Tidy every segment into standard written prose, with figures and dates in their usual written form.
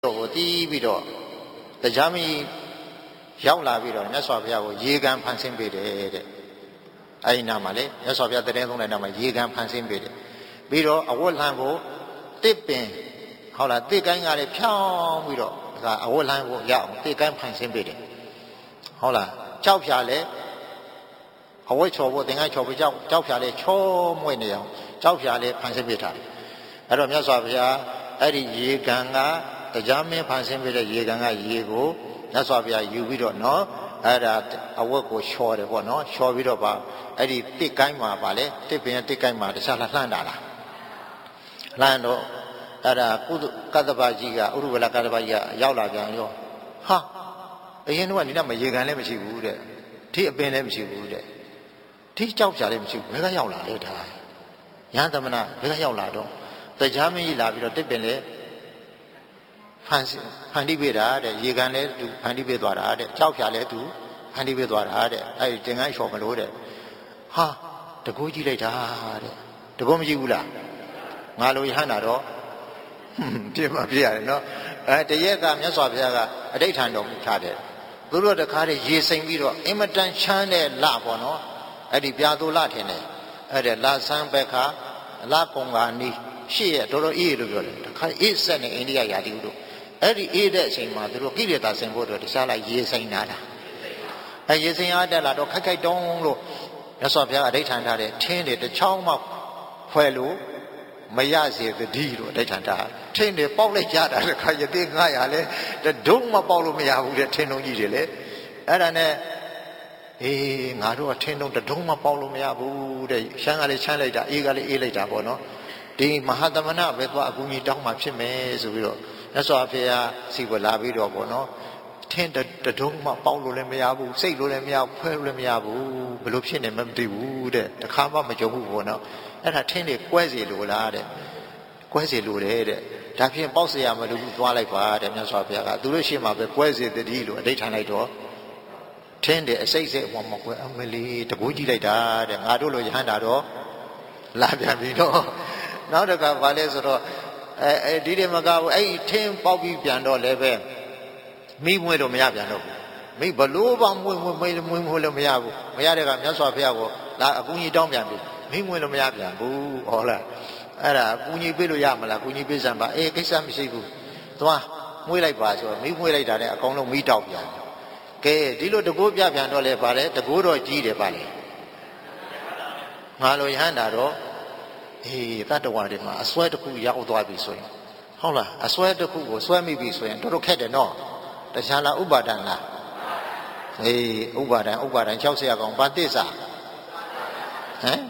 ကိုတီးပြီးတော့တရားမီရောက်လာပြီးတော့မြတ်စွာဘုရားကိုရေကန်ဖန်ဆင်းပေးတယ်တဲ့အဲ့ဒီနာမှာလေမြတ်စွာဘုရားတရင်သုံးတဲ့နာမှာရေကန်ဖန်ဆင်းပေးတယ်ပြီးတော့အဝတ်လှမ်းကိုတစ်ပင်ဟုတ်လားတစ်ကိုင်းကလည်းဖြောင်းပြီးတော့ဒါအဝတ်လှမ်းကိုရအောင်တစ်ကိုင်းဖန်ဆင်းပေးတယ်ဟုတ်လားကြောက်ဖြာလည်းအဝတ်ချော်ဖို့သင်္ကန်းချော်ဖို့ကြောက်ဖြာလည်းချောမွေ့နေအောင်ကြောက်ဖြာလည်းဖန်ဆင်းပေးထားတယ်အဲ့တော့မြတ်စွာဘုရားအဲ့ဒီရေကန်ကတရားမင်းဖန်ဆင်းပေးတဲ့ရေကန်ကရေကိုမြတ်စွာဘုရားယူပြီးတော့နော်အဲ့ဒါအဝတ်ကိုလျှော်တယ်ပေါ့နော်လျှော်ပြီးတော့ပါအဲ့ဒီတစ်ကိုင်းမှာပါလေတစ်ပင်တစ်ကိုင်းမှာတခြားလှမ်းတာလားလှမ်းတော့အဲ့ဒါကုသကတ္တပကြီးကဥရုဝလကတ္တပကြီးကရောက်လာပြန်ရောဟာအရင်တော့ဒီတော့မရေကန်လည်းမရှိဘူးတဲ့ထိအပင်လည်းမရှိဘူးတဲ့ထိကြောက်ကြလည်းမရှိဘူးဘယ်ကရောက်လာလဲဒါရဟန်းသမဏဘယ်ကရောက်လာတော့တရားမင်းကြီးလာပြီးတော့တစ်ပင်လည်းဖန်တီးပေးတာတဲ့ရေကန်လည်းသူဖန်တီးပေးသွားတာတဲ့ကြောက်ဖြာလည်းသူဖန်တီးပေးသွားတာတဲ့အဲ့ဒီတင်ကန်းလျှော်မလို့တဲ့ဟာတကူကြည့်လိုက်တာတဲ့တကူမကြည့်ဘူးလားငါလိုရဟန္တာတော့ပြည့်မှာပြည့်ရတယ်နော်တရက်ကမြတ်စွာဘုရားကအဋိဋ္ဌံတော်မူထားတယ်သူတို့တခါတည်းရေစိမ်ပြီးတော့အင်မတန်ချမ်းတဲ့လပေါ့နော်အဲ့ဒီပြာသူလထင်တယ်အဲ့ဒါလဆန်းဘက်ခါလကုံကနီးရှေ့ရတော်တော်အေးလို့ပြောတယ်တခါအေးဆက်နေအိန္ဒိယယာတိတို့အဲ့ဒီအေးတဲ့အချိန်မှာသူတို့ကိလေသာဆင်ဖို့တော့တခြားလိုက်ရေစိမ်လာတာအဲရေစိမ်အားတက်လာတော့ခိုက်တုံးလို့မြတ်စွာဘုရားအဋိဋ္ဌံထားတယ်ထင်းတယ်တစ်ချောင်းမှဖွဲလို့မရစေသတိလို့အဋိဋ္ဌံထားထင်းတယ်ပေါက်လိုက်ကြတာတခါရသေး900လဲဒုံမပေါက်လို့မရဘူးတဲ့ထင်းလုံးကြီးတွေလေအဲ့ဒါနဲ့ငါတို့ကထင်းလုံးဒုံမပေါက်လို့မရဘူးတဲ့ရှမ်းကလည်းချမ်းလိုက်တာအေးကလည်းအေးလိုက်တာပေါ့နော်ဒီမဟာသမဏပဲသွားအကူကြီးတောင်းမှဖြစ်မယ်ဆိုပြီးတော့မြတ်စွာဘုရားစီကိုလာပြီးတော့ပေါ့နော်ထင်းဒုံမှပေါက်လို့လည်းမရဘူးစိတ်လို့လည်းမရဘူးဖွဲလို့လည်းမရဘူးဘယ်လိုဖြစ်နေမှမသိဘူးတဲ့တခါမှမကြုံဘူးပေါ့နော်အဲ့ဒါထင်းတွေကွဲစီလို့လားတဲ့ကွဲစီလို့တဲ့ဒါဖြင့်ပေါက်เสียမလို့ဘူးသွားလိုက်ပါတဲ့မြတ်စွာဘုရားကသူတို့ရှေ့မှာပဲကွဲစီတတိလို့အဋိဋ္ဌံလိုက်တော့ထင်းတယ်အစိတ်စိတ်ဟောမကွဲအမလီတကူကြည့်လိုက်တာတဲ့ငါတို့လိုရဟန္တာတော့လာပြန်ပြီတော့နောက်တခါဘာလဲဆိုတော့ဒီတွေမကဘူးအဲ့ထင်းပေါက်ပြီးပြန်တော့လည်းပဲမိမွေးတော့မရပြန်တော့ဘူးမိဘလို့ပါမွေးလို့မရဘူးမရတဲ့ကမြတ်စွာဘုရားကိုလာအကူကြီးတောင်းပြန်ပြီမိမွေးလို့မရပြန်ဘူးဟောလားအဲ့ဒါအကူကြီးပေးလို့ရမလားအကူကြီးပေးစမ်းပါကိစ္စမရှိဘူးသွားမွေးလိုက်ပါဆိုတော့မိမွေးလိုက်တာနဲ့အကောင်လုံးမိတောက်ပြန်ကဲဒီလိုတကိုးပြပြန်တော့လဲပါတယ်တကိုးတော့ကြီးတယ်ပါလေငါလိုရဟန္တာတော့တတ္တဝါတွေမှာအစွဲတစ်ခုရောက်သွားပြီဆိုရင်ဟုတ်လားအစွဲတစ်ခုကိုစွဲမိပြီဆိုရင်တော်တော်ခက်တယ်နော်တခြားလားဥပါဒံလားဥပါဒံ60ရကောင်ဘာသစ္စာဟမ်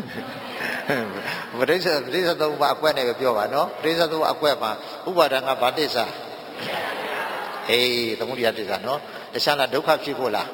ပရိစ္ဆေသုံးပါအကွက်နဲ့ပဲပြောပါနော်ပရိစ္ဆေသုံးပါအကွက်မှာဥပါဒံကဘာသစ္စာသမုဒိယသစ္စာနော်တခြားလားဒုက္ခဖြစ်ဖို့လား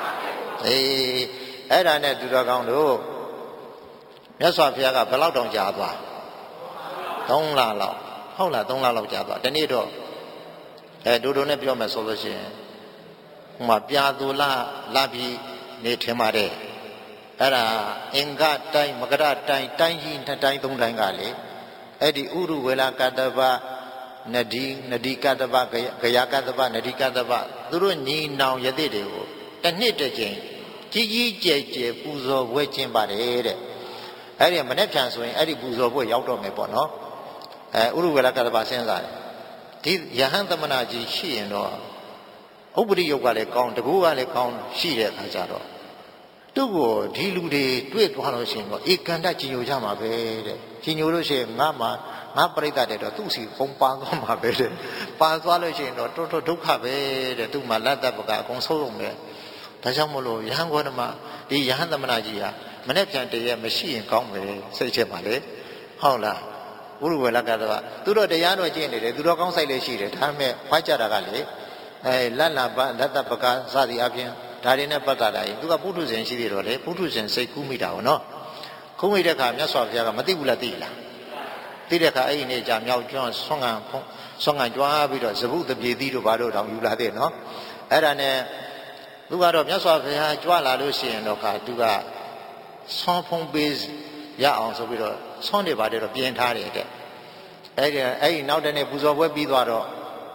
အဲ့ဒါနဲ့သူတော်ကောင်းတို့မြတ်စွာဘုရားကဘယ်လောက်တောင်ကြာသွား3လလောက်ဟုတ်လား3လလောက်ကြာသွားဒီနေ့တော့ဒိုဒိုနဲ့ပြောမယ်ဆိုလို့ရှိရင်ဟိုမှာပြာသူလာပြီးနေထင်ပါတယ်အဲ့ဒါအင်္ဂတိုင်းမကရတိုင်းတိုင်းကြီး2တိုင်း3တိုင်းကလေအဲ့ဒီဥရုဝေလကတ္တပနဒီကတ္တပဂယကတ္တပနဒီကတ္တပသူတို့ညီနောင်ယသိတွေကိုတစ်နှစ်တစ်ကြိမ်ကြီးကျယ်ပူဇော်ပွဲကျင်းပါတယ်တဲ့အဲ့ဒီမနေ့ပြန်ဆိုရင်အဲ့ဒီပူဇော်ပွဲရောက်တော့မယ်ပေါ့နော်ဥရုဝေလကတ္တပစဉ်းစားတယ်ဒီယဟန်သမဏကြီးရှိရင်တော့ဥပရိယုတ်ကလည်းကောင်းတကူကလည်းကောင်းရှိတဲ့အခါကျတော့သူ့ကိုဒီလူတွေတွေ့သွားလို့ရှိရင်တော့ဧကန္တကြီးညိုကြမှာပဲတဲ့ကြီးညိုလို့ရှိရင်ငါပရိသတ်တဲ့တော့သူ့စီပုံပန်းသွားမှာပဲတဲ့ပန်းသွားလို့ရှိရင်တော့တော်ဒုက္ခပဲတဲ့သူ့မှာလတ်တပကအကုန်ဆုံးလုံးပဲဒါကြောင့်မလို့ယဟန်ကောဓမဒီယဟန်သမဏကြီးဟာမနေ့ပြန်တည်းရမရှိရင်ကောင်းမယ်စိတ်ချက်ပါလေဟုတ်လားဥရုဝေလကတ္တဗသူတို့တရားတော်ကျင့်နေတယ်သူတို့ကောင်းဆိုင်လေးရှိတယ်ဒါပေမဲ့ဖွားကြတာကလေလတ်တပကစသည်အပြင်ဒါတွေနဲ့ပတ်သက်လာရင်သူကပုထုဇဉ်ရှိသေးတော့လေပုထုဇဉ်စိတ်ကူးမိတာဟုတ်နော်ခုမိတဲ့အခါမြတ်စွာဘုရားကမသိဘူးလားသိလားသိတဲ့အခါအဲ့ဒီနေ့ကျမြောက်ကျွန်းဆွမ်းငံကြွားပြီးတော့ဇဗုတပြေသီးတို့ဘာတို့တောင်ယူလာသေးနော်အဲ့ဒါနဲ့သူကတော့မြတ်စွာဘုရားကြွလာလို့ရှိရင်တော့သူကဆွမ်းဖုံးပေးရအောင်ဆိုပြီးတော့ဆွမ်းတွေပါတယ်တော့ပြင်ထားတယ်တဲ့အဲ့ဒီနောက်တနေ့ပူဇော်ပွဲပြီးသွားတော့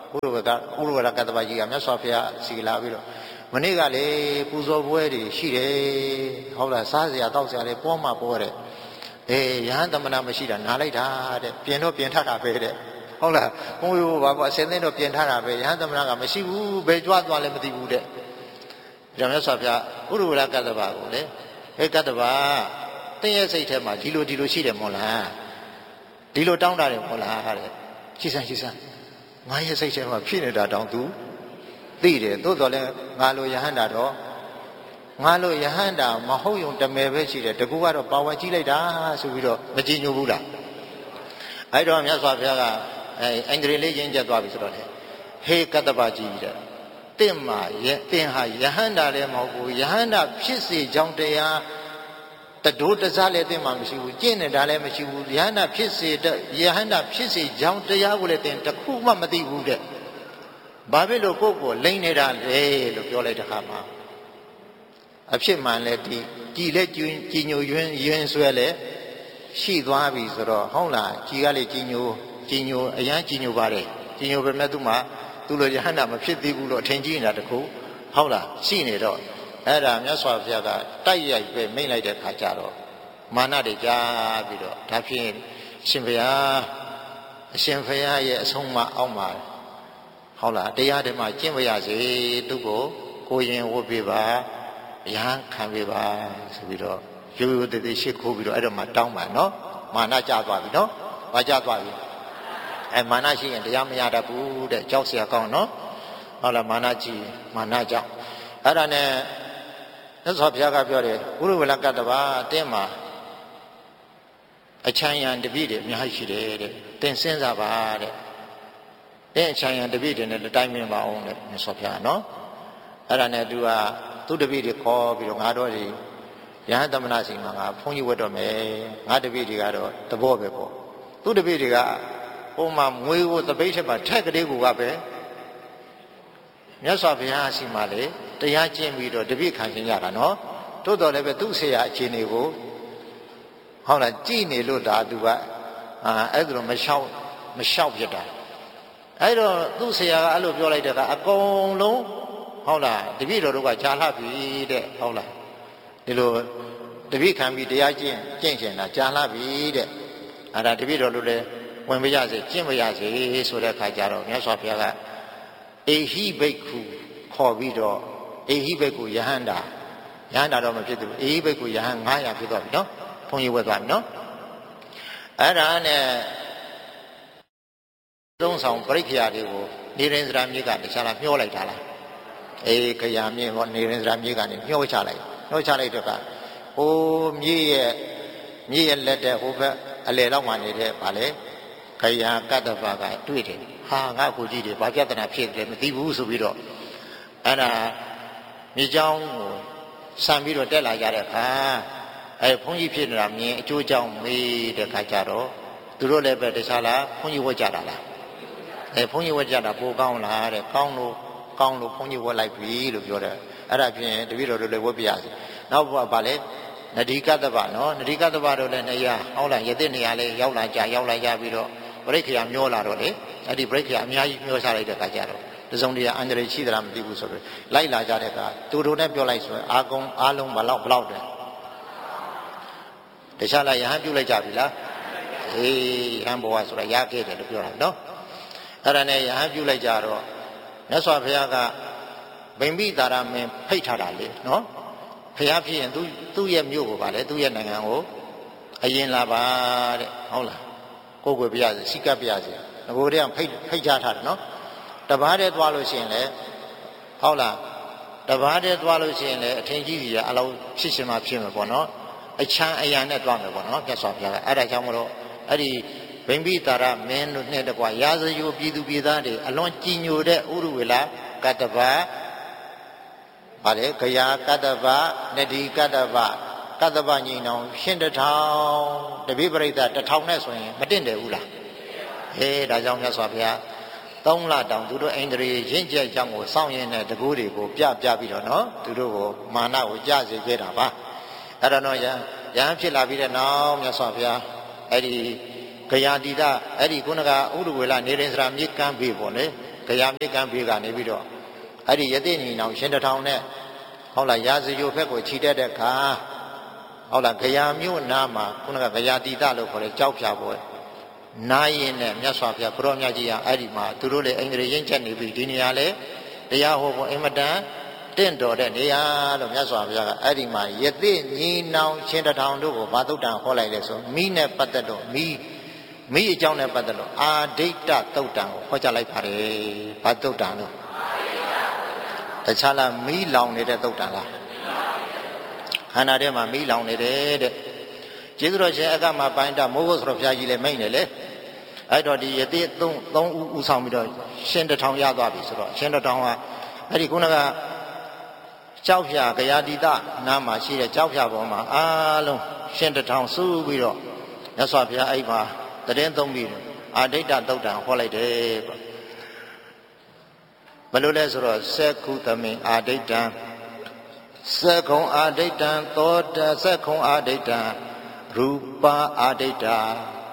ဥရဝရကတ္တဗကြီးကမြတ်စွာဘုရားစီလာပြီးတော့မနေ့ကလေပူဇော်ပွဲတွေရှိတယ်ဟုတ်လားစားစရာတောက်စရာလေပေါ်မှပေါ်တဲ့ယဟန်သမဏမရှိတာနားလိုက်တာတဲ့ပြင်တော့ပြင်ထတာပဲတဲ့ဟုတ်လားဘုန်းကြီးဘာအစင်းသိတော့ပြင်ထတာပဲယဟန်သမဏကမရှိဘူးဘယ်ကြွားသွားလဲမသိဘူးတဲ့ဒါမြတ်စွာဘုရားဥရဝရကတ္တဗကိုလေကတ္တဗတင်းရဲ့စိတ်ထဲမှာဒီလိုရှိတယ်မို့လားဒီလိုတောင်းတာတယ်မို့လားတဲ့ရှိစမ်းငါရဲ့စိတ်ထဲမှာဖြစ်နေတာတောင်သူသိတယ်သို့တော်လည်းငါလိုယဟန္တာတော့ငါလိုယဟန္တာမဟုတ်ယုံတမယ်ပဲရှိတယ်တကူကတော့ပါဝါကြီးလိုက်တာဆိုပြီးတော့မကြည်ညိုဘူးလားအဲ့တော့မြတ်စွာဘုရားကအင်္ဂရိလေးရင်းချက်သွားပြီဆိုတော့လေဟေကတ္တဗကြီးတဲ့တင့်မှာတင်ဟာယဟန္တာလည်းမဟုတ်ဘူးယဟန္တာဖြစ်စေကြောင်းတရားတဒိုးတစားလည်းတင်မှာမရှိဘူးကျင့်နေတာလည်းမရှိဘူးယဟန္တာဖြစ်စေကြောင်းတရားကိုလည်းတင်တခုမှမသိဘူးတဲ့ဘာဖြစ်လို့ကိုယ့်ကိုလိမ့်နေတာလဲလို့ပြောလိုက်တဲ့အခါမှာအဖြစ်မှန်လဲကြည်လဲကြည်ညိုရွင်ဆွဲလဲရှိသွားပြီဆိုတော့ဟုတ်လားကြည်ကလေကြည်ညိုအရန်ကြည်ညိုပါတယ်ကြည်ညိုပဲမဲ့သူမှသူလိုယဟန္တာမဖြစ်သေးဘူးလို့အထင်ကြီးနေတာတခုဟုတ်လားရှိနေတော့အဲ့ဒါမြတ်စွာဘုရားကတိုက်ရိုက်ပဲမိန့်လိုက်တဲ့ခါကျတော့မာနတွေကြားပြီးတော့ဒါဖြင့်အရှင်ဘုရားရဲ့အဆုံးအမအောက်မှာဟုတ်လားတရားဓမ္မကျင့်ပါရစေသူကိုရင်ဝတ်ပေးပါယဟန်ခံပေးပါဆိုပြီးတော့ရိုးရိုးသေးသေးရှစ်ခိုးပြီးတော့အဲ့တော့မှတောင်းပါနော်မာနကျသွားပြီနော်ဘာကျသွားပြီမာနရှိရင်တရားမရတတ်ဘူးတဲ့ကြောက်เสียကောင်းနော်ဟုတ်လားမာနကြီးမာနကြောင့်အဲ့ဒါနဲ့မြတ်စွာဘုရားကပြောတယ်ဥရဝလကတ္တဗတင်းမှာအချမ်းရံတပိတွေအများကြီးရှိတယ်တဲ့တင်စဉ်းစားပါတဲ့တဲ့အချမ်းရံတပိတွေနဲ့တိုင်းမင်းပါအောင်တဲ့မြတ်စွာဘုရားနော်အဲ့ဒါနဲ့သူတပိတွေခေါ်ပြီးတော့ငါတို့တွေယဟန်သမဏစီမှာငါဘုန်းကြီးဝတ်တော့မယ်ငါတပိတွေကတော့သဘောပဲပေါ့သူတပိတွေကဟိုမှာမွေးကိုတပိတ်ချက်မှာထက်ကလေးကိုကပဲမြတ်စွာဘုရားရှိမှလေတရားကျင့်ပြီးတော့တပိတ်ခံခြင်းရတာနော်တိုးတော်လည်းပဲသူ့ဆရာအခြေအနေကိုဟုတ်လားကြည်နေလို့ဒါသူကအဲ့ဒါလိုမလျှောက်ဖြစ်တာအဲ့တော့သူ့ဆရာကအဲ့လိုပြောလိုက်တဲ့ကအကုန်လုံးဟုတ်လားတပိတ်တော်တို့ကကြာလှပြီတဲ့ဟုတ်လားဒီလိုတပိတ်ခံပြီးတရားကျင့်ရှင်တာကြာလှပြီတဲ့အဲ့ဒါတပိတ်တော်တို့လည်းဝင်မရစေကျင့်မရစေဆိုတဲ့ခါကျတော့မြတ်စွာဘုရားကအေဟိဘိက္ခုခေါ်ပြီးတော့အေဟိဘိက္ခုယဟန္တာတော့မဖြစ်ဘူးအေဟိဘိက္ခုယဟန်900ဖြစ်သွားပြီနော်ဘုန်းကြီးဝတ်သွားပြီနော်အဲ့ဒါနဲ့သုံးဆောင်ပရိက္ခယာတွေကိုနေရင်စရာမြေကတခြားလားမျှောလိုက်တာလားခရာမြေဟောနေရင်စရာမြေကနေမျှောချလိုက်တော့ကဟိုမြေရဲ့လက်တဲ့ဟိုဘက်အလယ်လောက်မှနေတဲ့ဗာလေခရာကတ္တဗကတွေ့တယ်ဟာငါ့ကိုကြီးတွေဘာပြဿနာဖြစ်တယ်မသိဘူးဆိုပြီးတော့အဲ့ဒါမြေเจ้าကိုစံပြီးတော့တက်လာကြတဲ့အခါဘုန်းကြီးဖြစ်နေတာမြင်အကျိုးကြောင့်မေးတဲ့ခါကျတော့သူတို့လည်းပဲတခြားလားဘုန်းကြီးဝတ်ကြတာလားဘုန်းကြီးဝတ်ကြတာပိုကောင်းလားတဲ့ကောင်းလို့ဘုန်းကြီးဝတ်လိုက်ပြီလို့ပြောတယ်အဲ့ဒါဖြင့်တပည့်တော်တို့လည်းဝတ်ပြရစီနောက်ဗာလေနဒီကတ္တဗနော်နဒီကတ္တဗတို့လည်း200ဟုတ်လားယသိနေရာလေးရောက်လာကြပြီးတော့ပရိက္ခယာမျောလာတော့လေအဲ့ဒီပရိက္ခယာအများကြီးမျောချလိုက်တဲ့ခါကျတော့တစုံတရာအန္တရာယ်ရှိသလားမသိဘူးဆိုပြီးလိုက်လာကြတဲ့အခါသူတို့နဲ့ပြောလိုက်ဆိုရင်အားလုံးဘလောက်တယ်တခြားလားယဟန်ပြုတ်လိုက်ကြပြီလားယဟန်ဘဝဆိုတာရခဲ့တယ်လို့ပြောတာနော်အဲ့ဒါနဲ့ယဟန်ပြုတ်လိုက်ကြတော့မြတ်စွာဘုရားကဗိမ္ပိသာရမင်းဖိတ်ထားတာလေနော်ဘုရားဖြစ်ရင်သူ့ရဲ့မြို့ကိုပါလေသူ့ရဲ့နိုင်ငံကိုအရင်လာပါတဲ့ဟုတ်လားကိုယ်ကိုပြရစီစိကပ်ပြရစီငကိုတည်းကဖိတ်ချထားတယ်နော်တပားတည်းသွားလို့ရှိရင်လေဟုတ်လားတပားတည်းသွားလို့ရှိရင်လေအထင်ကြီးကြီးကအလောက်ဖြစ်ရှင်မှဖြစ်မှာပေါ့နော်အချမ်းအယံနဲ့သွားမယ်ပေါ့နော်မြတ်စွာဘုရားကအဲ့ဒါကြောင့်မလို့အဲ့ဒီဗိမ္ပိသာရမင်းတို့နဲ့တကွာရာဇယိုပြည်သူပြည်သားတွေအလွန်ကြည်ညိုတဲ့ဥရဝေလကတ္တဗဗါလေခရာကတ္တဗနဒီကတ္တဗညီနောင်ရှင်1000တပိပရိသတ်1000နဲ့ဆိုရင်မတင့်တယ်ဘူးလားဒါကြောင့်မြတ်စွာဘုရား3လတောင်သူတို့အိန္ဒြေရင့်ကျက်ကြောင့်ကိုစောင့်ရင်းတဲ့တကူတွေကိုပြပြီးတော့နော်သူတို့ကိုမာနကိုကြစေခဲ့တာပါအဲ့တော့ယဟန်ဖြစ်လာပြီးတဲ့နောက်မြတ်စွာဘုရားအဲ့ဒီခရာတိတအဲ့ဒီခုနကဥရဝေလနေရင်စရာမြေကမ်းပေးပေါ့လေကြာမြေကံဘေးကနေပြီးတော့အဲ့ဒီယသိညီနောင်ရှင်တထောင်နဲ့ဟုတ်လားရာဇယိုဖက်ကိုခြိတက်တဲ့အခါဟုတ်လားကြာမြို့နားမှာခုနကကြာတိတလို့ခေါ်တဲ့ကြောက်ဖြာပွဲနားရင်နဲ့မြတ်စွာဘုရားဘုရောမြတ်ကြီးကအဲ့ဒီမှာသူတို့လည်းအိန္ဒြေရင့်ချက်နေပြီဒီနေရာလေတရားဟောဖို့အင်မတန်တင့်တော်တဲ့နေရာလို့မြတ်စွာဘုရားကအဲ့ဒီမှာယသိညီနောင်ရှင်တထောင်တို့ကိုဘာသုတ်တံဟောလိုက်လဲဆိုမိနဲ့ပတ်သက်တော့မိအကြောင်းနဲ့ပတ်သက်လို့အာဒိဋ္ဌသုတ်တံကိုဟောကြားလိုက်ပါတယ်ဘာသုတ်တံလို့တခြားလားမိလောင်နေတဲ့သုတ်တံလားခန္ဓာထဲမှာမိလောင်နေတယ်တဲ့ကျေးဇူးတော်ရှင်အကမပိုင်းတာမိုးဘုဆိုတော်ဘုရားကြီးလည်းမိတ်နေလေအဲ့တော့ဒီယသိသုံးဦးဆောင်ပြီးတော့ရှင်တထောင်ရသွားပြီဆိုတော့ရှင်တထောင်ကအဲ့ဒီခုနကကြောက်ဖြာကြာတိတနားမှာရှိတဲ့ကြောက်ဖြာပေါ်မှာအားလုံးရှင်တထောင်စုပြီးတော့မြတ်စွာဘုရားအဲ့မှာတရင်သုံးပြီးအာဒိဋ္ဌသုတ်တံဟောလိုက်တယ်ပေါ့ဘယ်လိုလဲဆိုတော့သက္ခုသမင်အာဒိဋ္ဌံသက္ခုံအာဒိဋ္ဌံသောတသက္ခုံအာဒိဋ္ဌံရူပအာဒိဋ္ဌာ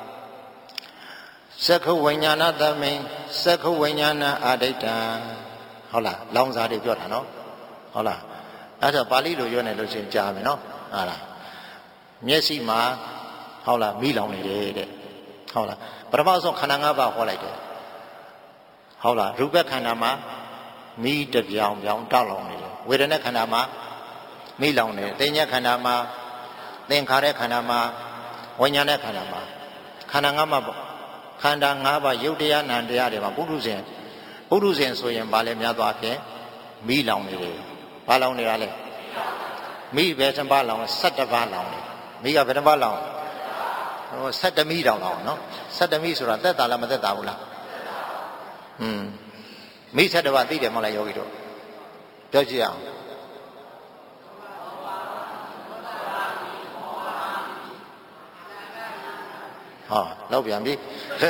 သက္ခုဝိညာဏသမင်သက္ခုဝိညာဏအာဒိဋ္ဌံဟုတ်လားလောင်စာတွေပြောတာနော်ဟုတ်လားအဲ့တော့ပါဠိလိုပြောနေလို့ရှိရင်ကြားမယ်နော်ဟုတ်လားမျက်စိမှာဟုတ်လားမိလောင်နေတယ်တဲ့ဟုတ်လားပထမဆုံးခန္ဓာ၅ပါးဟောလိုက်တယ်ဟုတ်လားရူပခန္ဓာမှာမိတပြောင်ပြောင်တောက်လောင်နေတယ်ဝေဒနာခန္ဓာမှာမိလောင်နေတယ်သင်ညာခန္ဓာမှာသင်္ခါရခန္ဓာမှာဝိညာဉ်ခန္ဓာမှာခန္ဓာ၅ပါးပေါ့ခန္ဓာ၅ပါးယုတ်တရားနံတရားတွေမှာပုထုဇဉ်ဆိုရင်ဗာလဲများသောအားဖြင့်မိလောင်နေတယ်ဘာလောင်နေတာလဲမိပဲတစ်ပါးလောင်17ပါးလောင်တယ်မိကဘယ်တစ်ပါးလောင်17မိတောင်လောင်နော်17မိဆိုတာသက်တာလားမသက်တာဘူးလားမိ17ပါးသိတယ်မဟုတ်လားယောဂီတို့ပြောကြည့်အောင်ဟောလောက်ပြန်ပြီ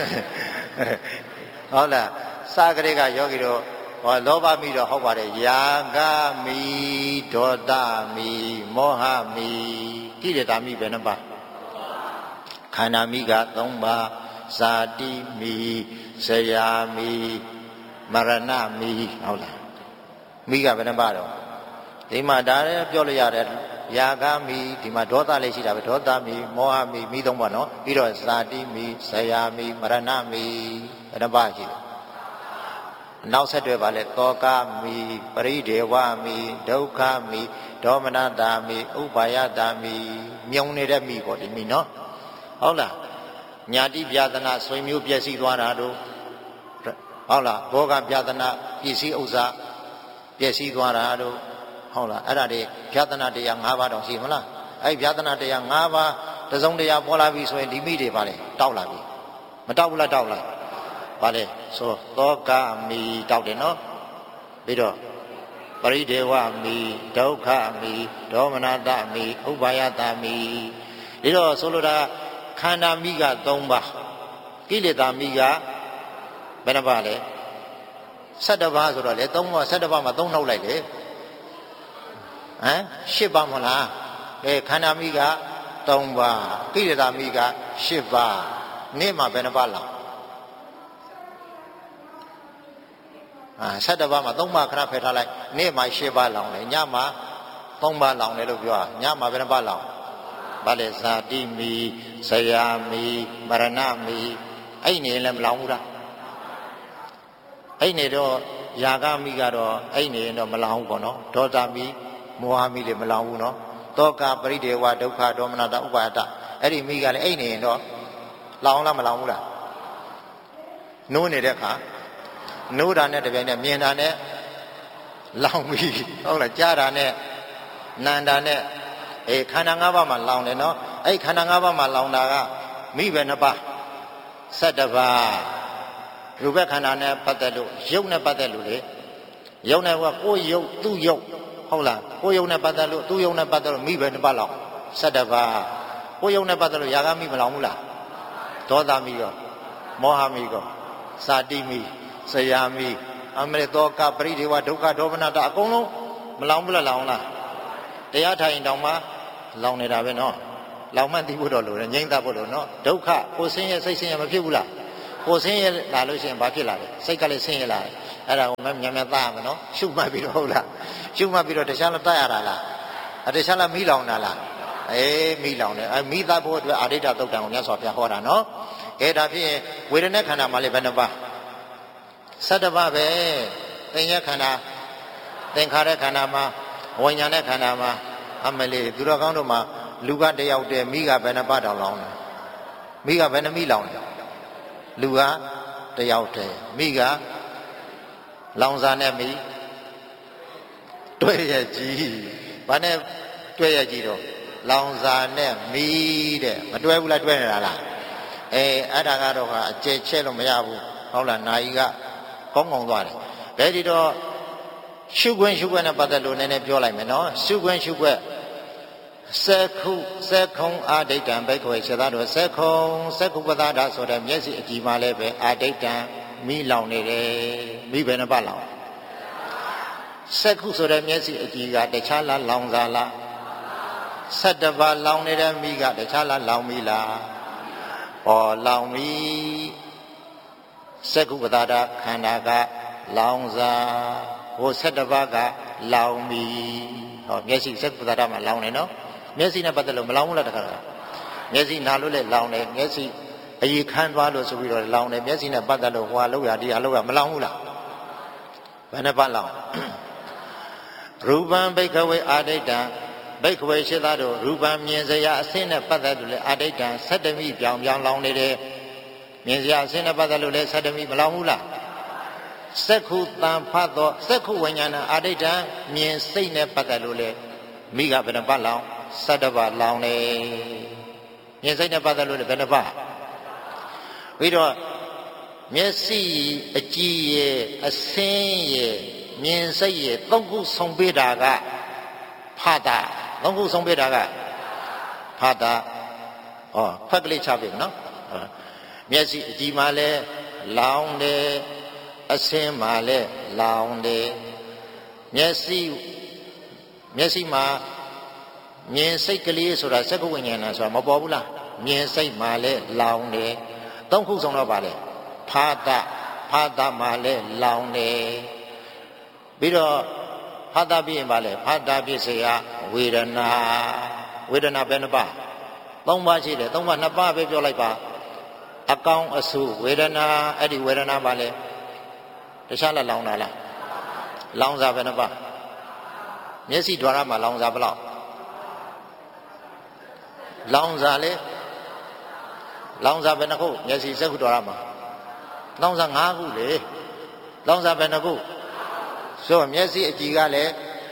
ဟုတ်လားစာကလေးကယောဂီတို့ဟောလောဘမိတော့ဟုတ်ပါတယ်ယာဂမိဒေါသမိမောဟမိကိလေသာမိဘယ်နှပါခန္ဓာမိက3ပါးဇာတိမိဇရာမိမရဏမိဟုတ်လားမိကဘယ်နှပါတော့ဒီမှာဒါလည်းပြောလို့ရတယ်ယာဂမိဒီမှာဒေါသလေးရှိတာပဲဒေါသမိမောဟမိမိ3ပါးနော်ပြီးတော့ဇာတိမိဇရာမိမရဏမိဘယ်နှပါရှိလဲနောက်ဆက်တွဲပါလေတောကမိပရိဒေဝမိဒုက္ခမိဒေါမနတာမိဥပါယတာမိမြုံနေတဲ့မိပေါ့ဒီမိနော်ဟုတ်လားညာတိပြဒနာဆွေမျိုးပျက်စီးသွားတာတို့ဟုတ်လားဘောဂပြဒနာပစ္စည်းဥစ္စာပျက်စီးသွားတာတို့ဟုတ်လားအဲ့ဒါတွေပြဒနာတရား၅ပါးတောင်ရှိမလားအဲ့ပြဒနာတရား၅ပါးတစုံတရာပေါ်လာပြီဆိုရင်ဒီမိတွေပါလေတောက်လာပြီမတောက်ဘူးလားတောက်လားပါလေဆိုသောကမိတောက်တယ်နော်ပြီးတော့ပရိဒေဝမိဒုက္ခမိဒေါမနတမိဥပါယတမိဒီတော့ဆိုလိုတာခန္ဓာမိက3ပါးကိလေသာမိကဘယ်နှပါလဲ17ပါးဆိုတော့လေ3ပါး17ပါးမှာ3နှုတ်လိုက်လေဟမ်10ပါးမဟုတ်လားခန္ဓာမိက3ပါးကိလေသာမိက10ပါးနေ့မှာဘယ်နှပါးလောက်17ပါးမှာ3ပါးခဏဖယ်ထားလိုက်နေ့မှာ10ပါးလောင်တယ်ညမှာ3ပါးလောင်တယ်လို့ပြောညမှာဘယ်နှပါးလောင်ဗါလေဇာတိမိဇယာမိမရဏမိအဲ့နေလည်းမလောင်ဘူးလားအဲ့နေတော့ယာဂမိကတော့အဲ့နေရင်တော့မလောင်ဘူးပေါ့နော်ဒေါသမိမောဟမိလည်းမလောင်ဘူးနော်တောကပရိဒေဝဒုက္ခဒေါမနတဥပါယတအဲ့ဒီမိကလည်းအဲ့နေရင်တော့လောင်လားမလောင်ဘူးလားနိုးနေတဲ့အခါနိုးတာနဲ့တပြိုင်နက်မြင်တာနဲ့လောင်ပြီဟုတ်လားကြားတာနဲ့နန္တာနဲ့ခန္ဓာ၅ပါးမှာလောင်တယ်နော်အဲ့ခန္ဓာ၅ပါးမှာလောင်တာကမိပဲ2ပါး17ပါးရူပခန္ဓာနဲ့ပတ်သက်လို့ရုပ်နဲ့ပတ်သက်လို့လေရုပ်နဲ့ကကိုယ်ရုပ်သူ့ရုပ်ဟုတ်လားကိုယ်ရုပ်နဲ့ပတ်သက်လို့သူ့ရုပ်နဲ့ပတ်သက်လို့မိပဲ2ပါးလောင်17ပါးကိုယ်ရုပ်နဲ့ပတ်သက်လို့ယာဂမိမလောင်ဘူးလားဒေါသမိရောမောဟမိရောဇာတိမိဇယာမိအမရေတောကပရိဒေဝဒုက္ခဒေါမနတအကုန်လုံးမလောင်ဘူးလားလောင်လားတရားထိုင်တောင်မှလောင်နေတာပဲနော်လောင်မှသိဖို့တော့လိုတယ်ငြိမ့်သက်ဖို့လို့နော်ဒုက္ခကိုဆင်းရဲစိတ်ဆင်းရဲမဖြစ်ဘူးလားကိုဆင်းရဲလာလို့ရှိရင်ဘာဖြစ်လာလဲစိတ်ကလည်းဆင်းရဲလာတယ်အဲ့ဒါကိုမမြန်မြန်သားရမယ်နော်ရှုမှတ်ပြီးတော့ဟုတ်လားရှုမှတ်ပြီးတော့တခြားလည်းတတ်ရတာလားတခြားလည်းမိလောင်တာလားမိလောင်တယ်မိသားဖို့အတွက်အာရိတ္တသုတ်တံကိုမြတ်စွာဘုရားဟောတာနော်ဒါဖြင့်ဝေဒနာခန္ဓာမှာလည်းဘယ်နှပါ17ပါးပဲသင်္ညခန္ဓာသင်္ခါရခန္ဓာမှာဝိညာဉ်နဲ့ခန္ဓာမှာအမလေးသူတော်ကောင်းတို့မှာလူကတယောက်တည်းမိကဘယ်နှပါတောင်လောင်းတယ်မိကဘယ်နှမိလောင်တယ်လူကတယောက်တည်းမိကလောင်စာနဲ့မိတွဲရကြီးဘာနဲ့တွဲရကြီးတော့လောင်စာနဲ့မိတဲ့မတွဲဘူးလားတွဲနေတာလားအဲ့ဒါကတော့အကျယ်ချဲ့လို့မရဘူးဟုတ်လားနာယီကကောင်းသွားတယ်ဘယ်ဒီတော့ရှုခွင့်နဲ့ပတ်သက်လို့နည်းနည်းပြောလိုက်မယ်နော်ရှုခွင့်စက္ခုံအာဒိဋ္ဌံဘိက္ခဝေခြေသားတို့စက္ခုပသာဒဆိုတဲ့မျက်စိအကြည့်မှလည်းပဲအာဒိဋ္ဌံမိလောင်နေတယ်မိဘယ်နှပတ်လောင်စက္ခုဆိုတဲ့မျက်စိအကြည့်ကတခြားလားလောင်စားလား17ပါးလောင်နေတဲ့မိကတခြားလားလောင်မိလားလောင်မိစက္ခုပသာဒခန္ဓာကလောင်စားဟို17ပါးကလောင်မိမျက်စိစက္ခုပသာဒမှာလောင်နေနော်မျက်စိနဲ့ပတ်သက်လို့မလောင်ဘူးလားတခါတော့မျက်စိနာလို့လည်းလောင်တယ်မျက်စိအည်ခမ်းသွားလို့ဆိုပြီးတော့လောင်တယ်မျက်စိနဲ့ပတ်သက်လို့ဟွာလောက်ရဒီအလောက်ရမလောင်ဘူးလားဘယ်နှပတ်လောင်ရူပံဘိက္ခဝေအာဒိဋ္ဌံဘိက္ခဝေရှိသားတို့ရူပံမြင်စရာအစင်းနဲ့ပတ်သက်လို့လည်းအာဒိဋ္ဌံ17မိပြောင်လောင်နေတယ်မြင်စရာအစင်းနဲ့ပတ်သက်လို့လည်း17မိမလောင်ဘူးလားစက္ခုတံဖတ်သောစက္ခုဝိညာဏအာဒိဋ္ဌံမြင်စိတ်နဲ့ပတ်သက်လို့လည်းမိကဘယ်နှပတ်လောင်17ပါးလောင်နေမြင်စိတ်နဲ့ပတ်သက်လို့လည်းဘယ်နှပတ်ပြီးတော့မျက်စိအကြည့်ရဲ့အစင်းရဲ့မြင်စိတ်ရဲ့သုံးခုဆုံးပေးတာကဖတ်တာသုံးခုဆုံးပေးတာကဖတ်တာဖတ်ကလေးချပြီနော်မျက်စိအကြည့်မှလည်းလောင်တယ်အစင်းမှလည်းလောင်တယ်မျက်စိမှာမြင်စိတ်ကလေးဆိုတာစက္ခုဝိညာဏဆိုတာမပေါ်ဘူးလားမြင်စိတ်မှလည်းလောင်တယ်သုံးခုဆုံးတော့ပါလေဖာတာမှလည်းလောင်တယ်ပြီးတော့ဖာတာပြီးရင်ပါလေဖာတာပြည့်စေရဝေဒနာဘယ်နှပါ3ပါးရှိတယ်3ပါး2ပါးပဲပြောလိုက်ပါအကောင်းအဆူဝေဒနာအဲ့ဒီဝေဒနာပါလေတခြားလားလောင်တာလားလောင်စာဘယ်နှပါမျက်စိဓာရမှာလောင်စာဘယ်လောက်လောင်စာလေလောင်စာဘယ်နှခုမျက်စိစက္ခုဓာရမှာလောင်စာ5ခုလေလောင်စာဘယ်နှခုဆိုမျက်စိအကြည့်ကလည်း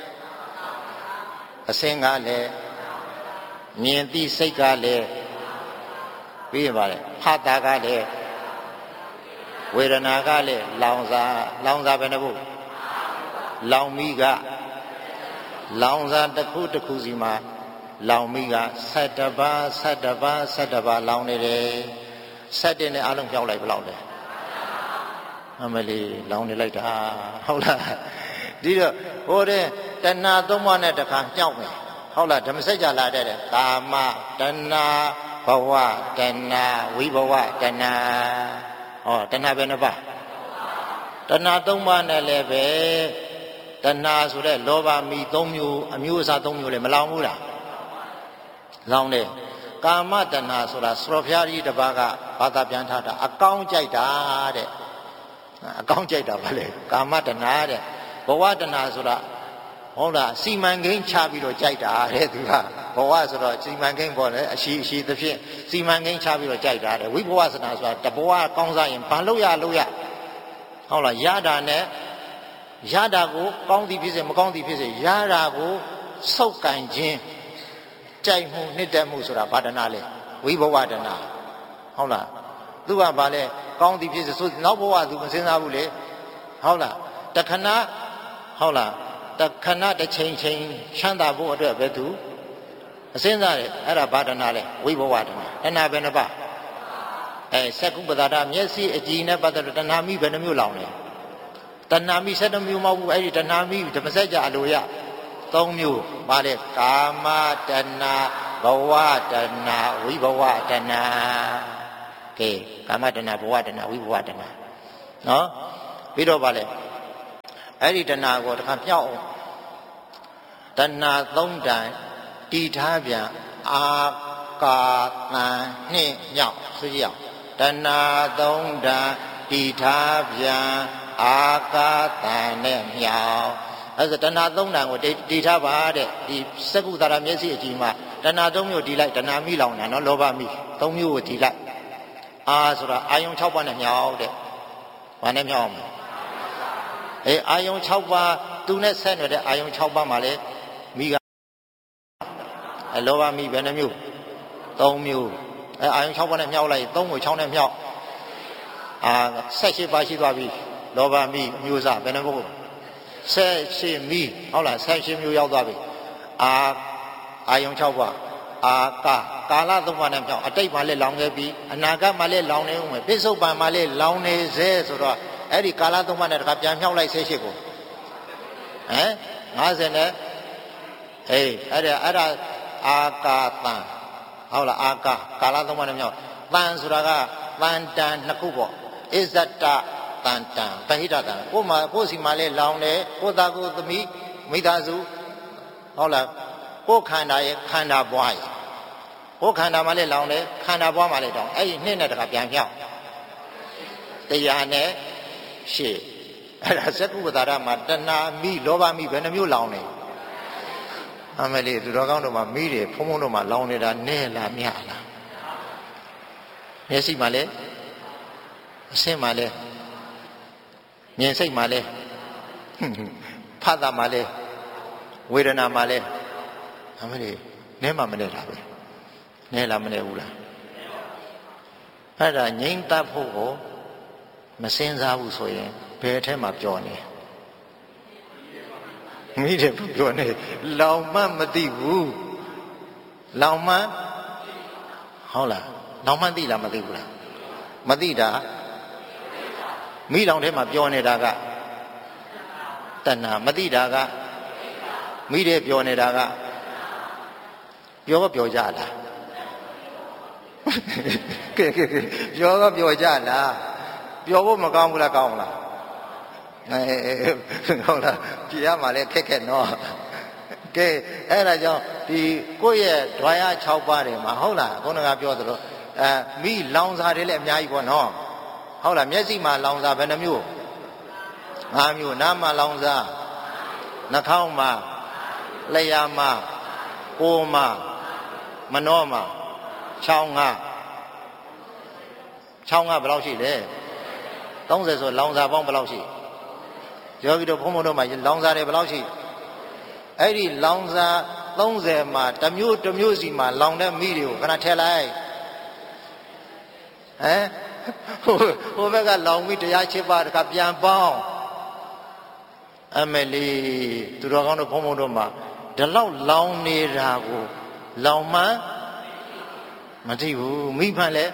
အစင်းကလည်းမြင်သိစိတ်ကလည်းပြီးရပါလေဖတ်တာကလည်းဝေဒနာကလည်းလောင်စာဘယ်နှခုလောင်မိကလောင်စာတစ်ခုစီမှာလောင်မိက17ပါးလောင်နေတယ်17နဲ့အလုံးပြောင်းလိုက်ဘယ်လောက်လဲအမလေးလောင်နေလိုက်တာဟုတ်လားဒီတော့ဟိုတဲ့တဏှာသုံးပါးနဲ့တခါညှောက်မယ်ဟုတ်လားဓမ္မစကြာလာတဲ့ကာမတဏှာဘဝတဏှာဝိဘဝတဏှာတဏှာပဲနှပါတဏှာသုံးပါးနဲ့လည်းပဲတဏှာဆိုတဲ့လောဘမိ3မျိုးအမျိုးအစား3မျိုးလည်းမလောင်ဘူးလားလောင်တယ်ကာမတဏှာဆိုတာစရောဖျားကြီးတစ်ပါးကဘာသာပြန်ထားတာအကောင်းကြိုက်တာတဲ့အကောင်းကြိုက်တာဗါလေကာမတဏှာတဲ့ဘဝတဏှာဆိုတာဟုတ်လားစီမံကိန်းချပြီးတော့ကြိုက်တာတဲ့သူကဘဝဆိုတော့စီမံကိန်းပေါ်တယ်အရှိသဖြင့်စီမံကိန်းချပြီးတော့ကြိုက်တာတဲ့ဝိဘဝစနာဆိုတာတဘဝကောင်းစားရင်ဘာလို့ရဟုတ်လားရတာနဲ့ရတာကိုကောင်းသည်ဖြစ်စေမကောင်းသည်ဖြစ်စေရတာကိုစုပ်ကန်ခြင်းကြိုက်မှုနှစ်သက်မှုဆိုတာဘာတဏှာလဲဝိဘဝတဏှာဟုတ်လားသူကဘာလဲကောင်းသည်ဖြစ်စေဆိုနောက်ဘဝသူမစဉ်းစားဘူးလေဟုတ်လားတခဏဟုတ်လားတခဏတစ်ချိန်ချမ်းသာဖို့အတွက်ပဲသူအစဉ်းစားတယ်အဲ့ဒါဘာတဏှာလဲဝိဘဝတဏှာတဏှာပဲနှစ်ပါးစက္ခုပသာဒမျက်စိအကြည့်နဲ့ပတ်သက်လို့တဏှာမိဘယ်နှမျိုးလောင်လဲတဏှာမိ7မျိုးမဟုတ်ဘူးအဲ့ဒီတဏှာမိဓမ္မစကြာအလိုရ3မျိုးပါလေကာမတဏှာဘဝတဏှာဝိဘဝတဏှာကာမတဏှာဘဝတဏှာဝိဘဝတဏှာနော်ပြီးတော့ပါလေအဲ့ဒီတဏှာကိုတခါမြောက်တဏှာသုံးတန်တီထားပြန်အာကာတန်နှင့်မြောက်ဆိုကြအောင်တဏှာသုံးတန်တီထားပြန်အာကာတန်နဲ့မြောက်အဲ့ဒါတဏှာသုံးတန်ကိုတီထားပါတဲ့ဒီစက္ကုသရမျက်စိအကြည့်မှာတဏှာသုံးမျိုးတီလိုက်တဏှာမိလောင်တာနော်လောဘမိသုံးမျိုးကိုတီလိုက်အာဆိုတာအာယုံ6ပါးနဲ့မြောက်တဲ့ဘာနဲ့မြောက်အောင်အာယုံ6ပါးသူနဲ့ဆက်နေတဲ့အာယုံ6ပါးမှာလေမိကလောဘမိဘယ်နှမျိုး3မျိုးအာယုံ6ပါးနဲ့မြောက်လိုက်3ကို6နဲ့မြောက်18ပါးရှိသွားပြီလောဘမိအမျိုးစားဘယ်နှမျိုး18မိဟုတ်လား18မျိုးရောက်သွားပြီအာယုံ6ပါးကာလ3ပါးနဲ့မြောက်အတိတ်မှာလည်းလောင်ခဲ့ပြီအနာဂတ်မှာလည်းလောင်နေဦးမယ်ပိဿုပန်မှာလည်းလောင်နေစေဆိုတော့အဲ့ဒီကာလ3ပါးနဲ့တခါပြန်မြောက်လိုက်18ကို50နဲ့အဲ့ဒါအာကာတန်ဟုတ်လားကာလ3ပါးနဲ့မြောက်တန်ဆိုတာကတန်တန်နှစ်ခုပေါ့အစ္ဆတတန်တန်ပဟိတတန်ကိုစီမှာလည်းလောင်တယ်ကိုသားကိုသမီးမိသားစုဟုတ်လားကိုခန္ဓာရဲ့ခန္ဓာပွားရဲ့ကိုခန္ဓာမှာလည်းလောင်တယ်ခန္ဓာပွားမှာလည်းတောင်းအဲ့ဒီနှစ်နဲ့တခါပြန်မြောက်တရားနဲ့ရှေ့အဲ့ဒါစက္ကုပ္ပတာရမှာတဏှာမိလောဘမိဘယ်နှမျိုးလောင်နေအမလေးသူတော်ကောင်းတို့မှာမိတယ်ဖုံးဖုံးတို့မှာလောင်နေတာနဲလားမြလားမျက်စိမှာလည်းအဆင်းမှာလည်းမြင်စိတ်မှာလည်းဖတ်တာမှာလည်းဝေဒနာမှာလည်းအမလေးနဲမှမနဲတာပဲနဲလားမနဲဘူးလားအဲ့ဒါငြိမ့်တတ်ဖို့ကိုမစင်စားဘူးဆိုရင်ဘယ်အထက်မှာပြောနေမိတယ်ပြောနေလောင်မှမသိဘူးလောင်မှဟုတ်လားလောင်မှသိလားမသိဘူးလားမသိတာမိလောင်ထဲမှာပြောနေတာကတဏှာမသိတာကမိတယ်ပြောနေတာကပြောကြလားကဲပြောကြလားပြောဖို့မကောင်းဘူးလားကောင်းလားဟုတ်လားကြည်ရမှာလဲခက်နော်ကဲအဲ့ဒါကြောင့်ဒီကိုယ့်ရဲ့ဓွာရ6ပါးတွေမှာဟုတ်လားခုနကပြောသလိုမိလောင်စာတွေလည်းအများကြီးပေါ့နော်ဟုတ်လားမျက်စိမှာလောင်စာဘယ်နှမျိုး5မျိုးနားမှာလောင်စာနှာခေါင်းမှာလျှာမှာကိုယ်မှာမနှောမှာချောင်းကဘယ်လောက်ရှိလဲ30ဆိုလောင်စာပေါင်းဘယ်လောက်ရှိယောဂီတို့ဘုံဘုံတို့မှာလောင်စာတွေဘယ်လောက်ရှိအဲ့ဒီလောင်စာ30မှာတစ်မျိုးစီမှာလောင်တဲ့မိတွေကိုခဏထည့်လိုက်ဟိုဘက်ကလောင်မိတရား7ပါးတခါပြန်ပေါင်းအမလီသူတော်ကောင်းတို့ဘုံဘုံတို့မှာဒီလောက်လောင်နေတာကိုလောင်မှမသိဘူးမိဖန်လဲ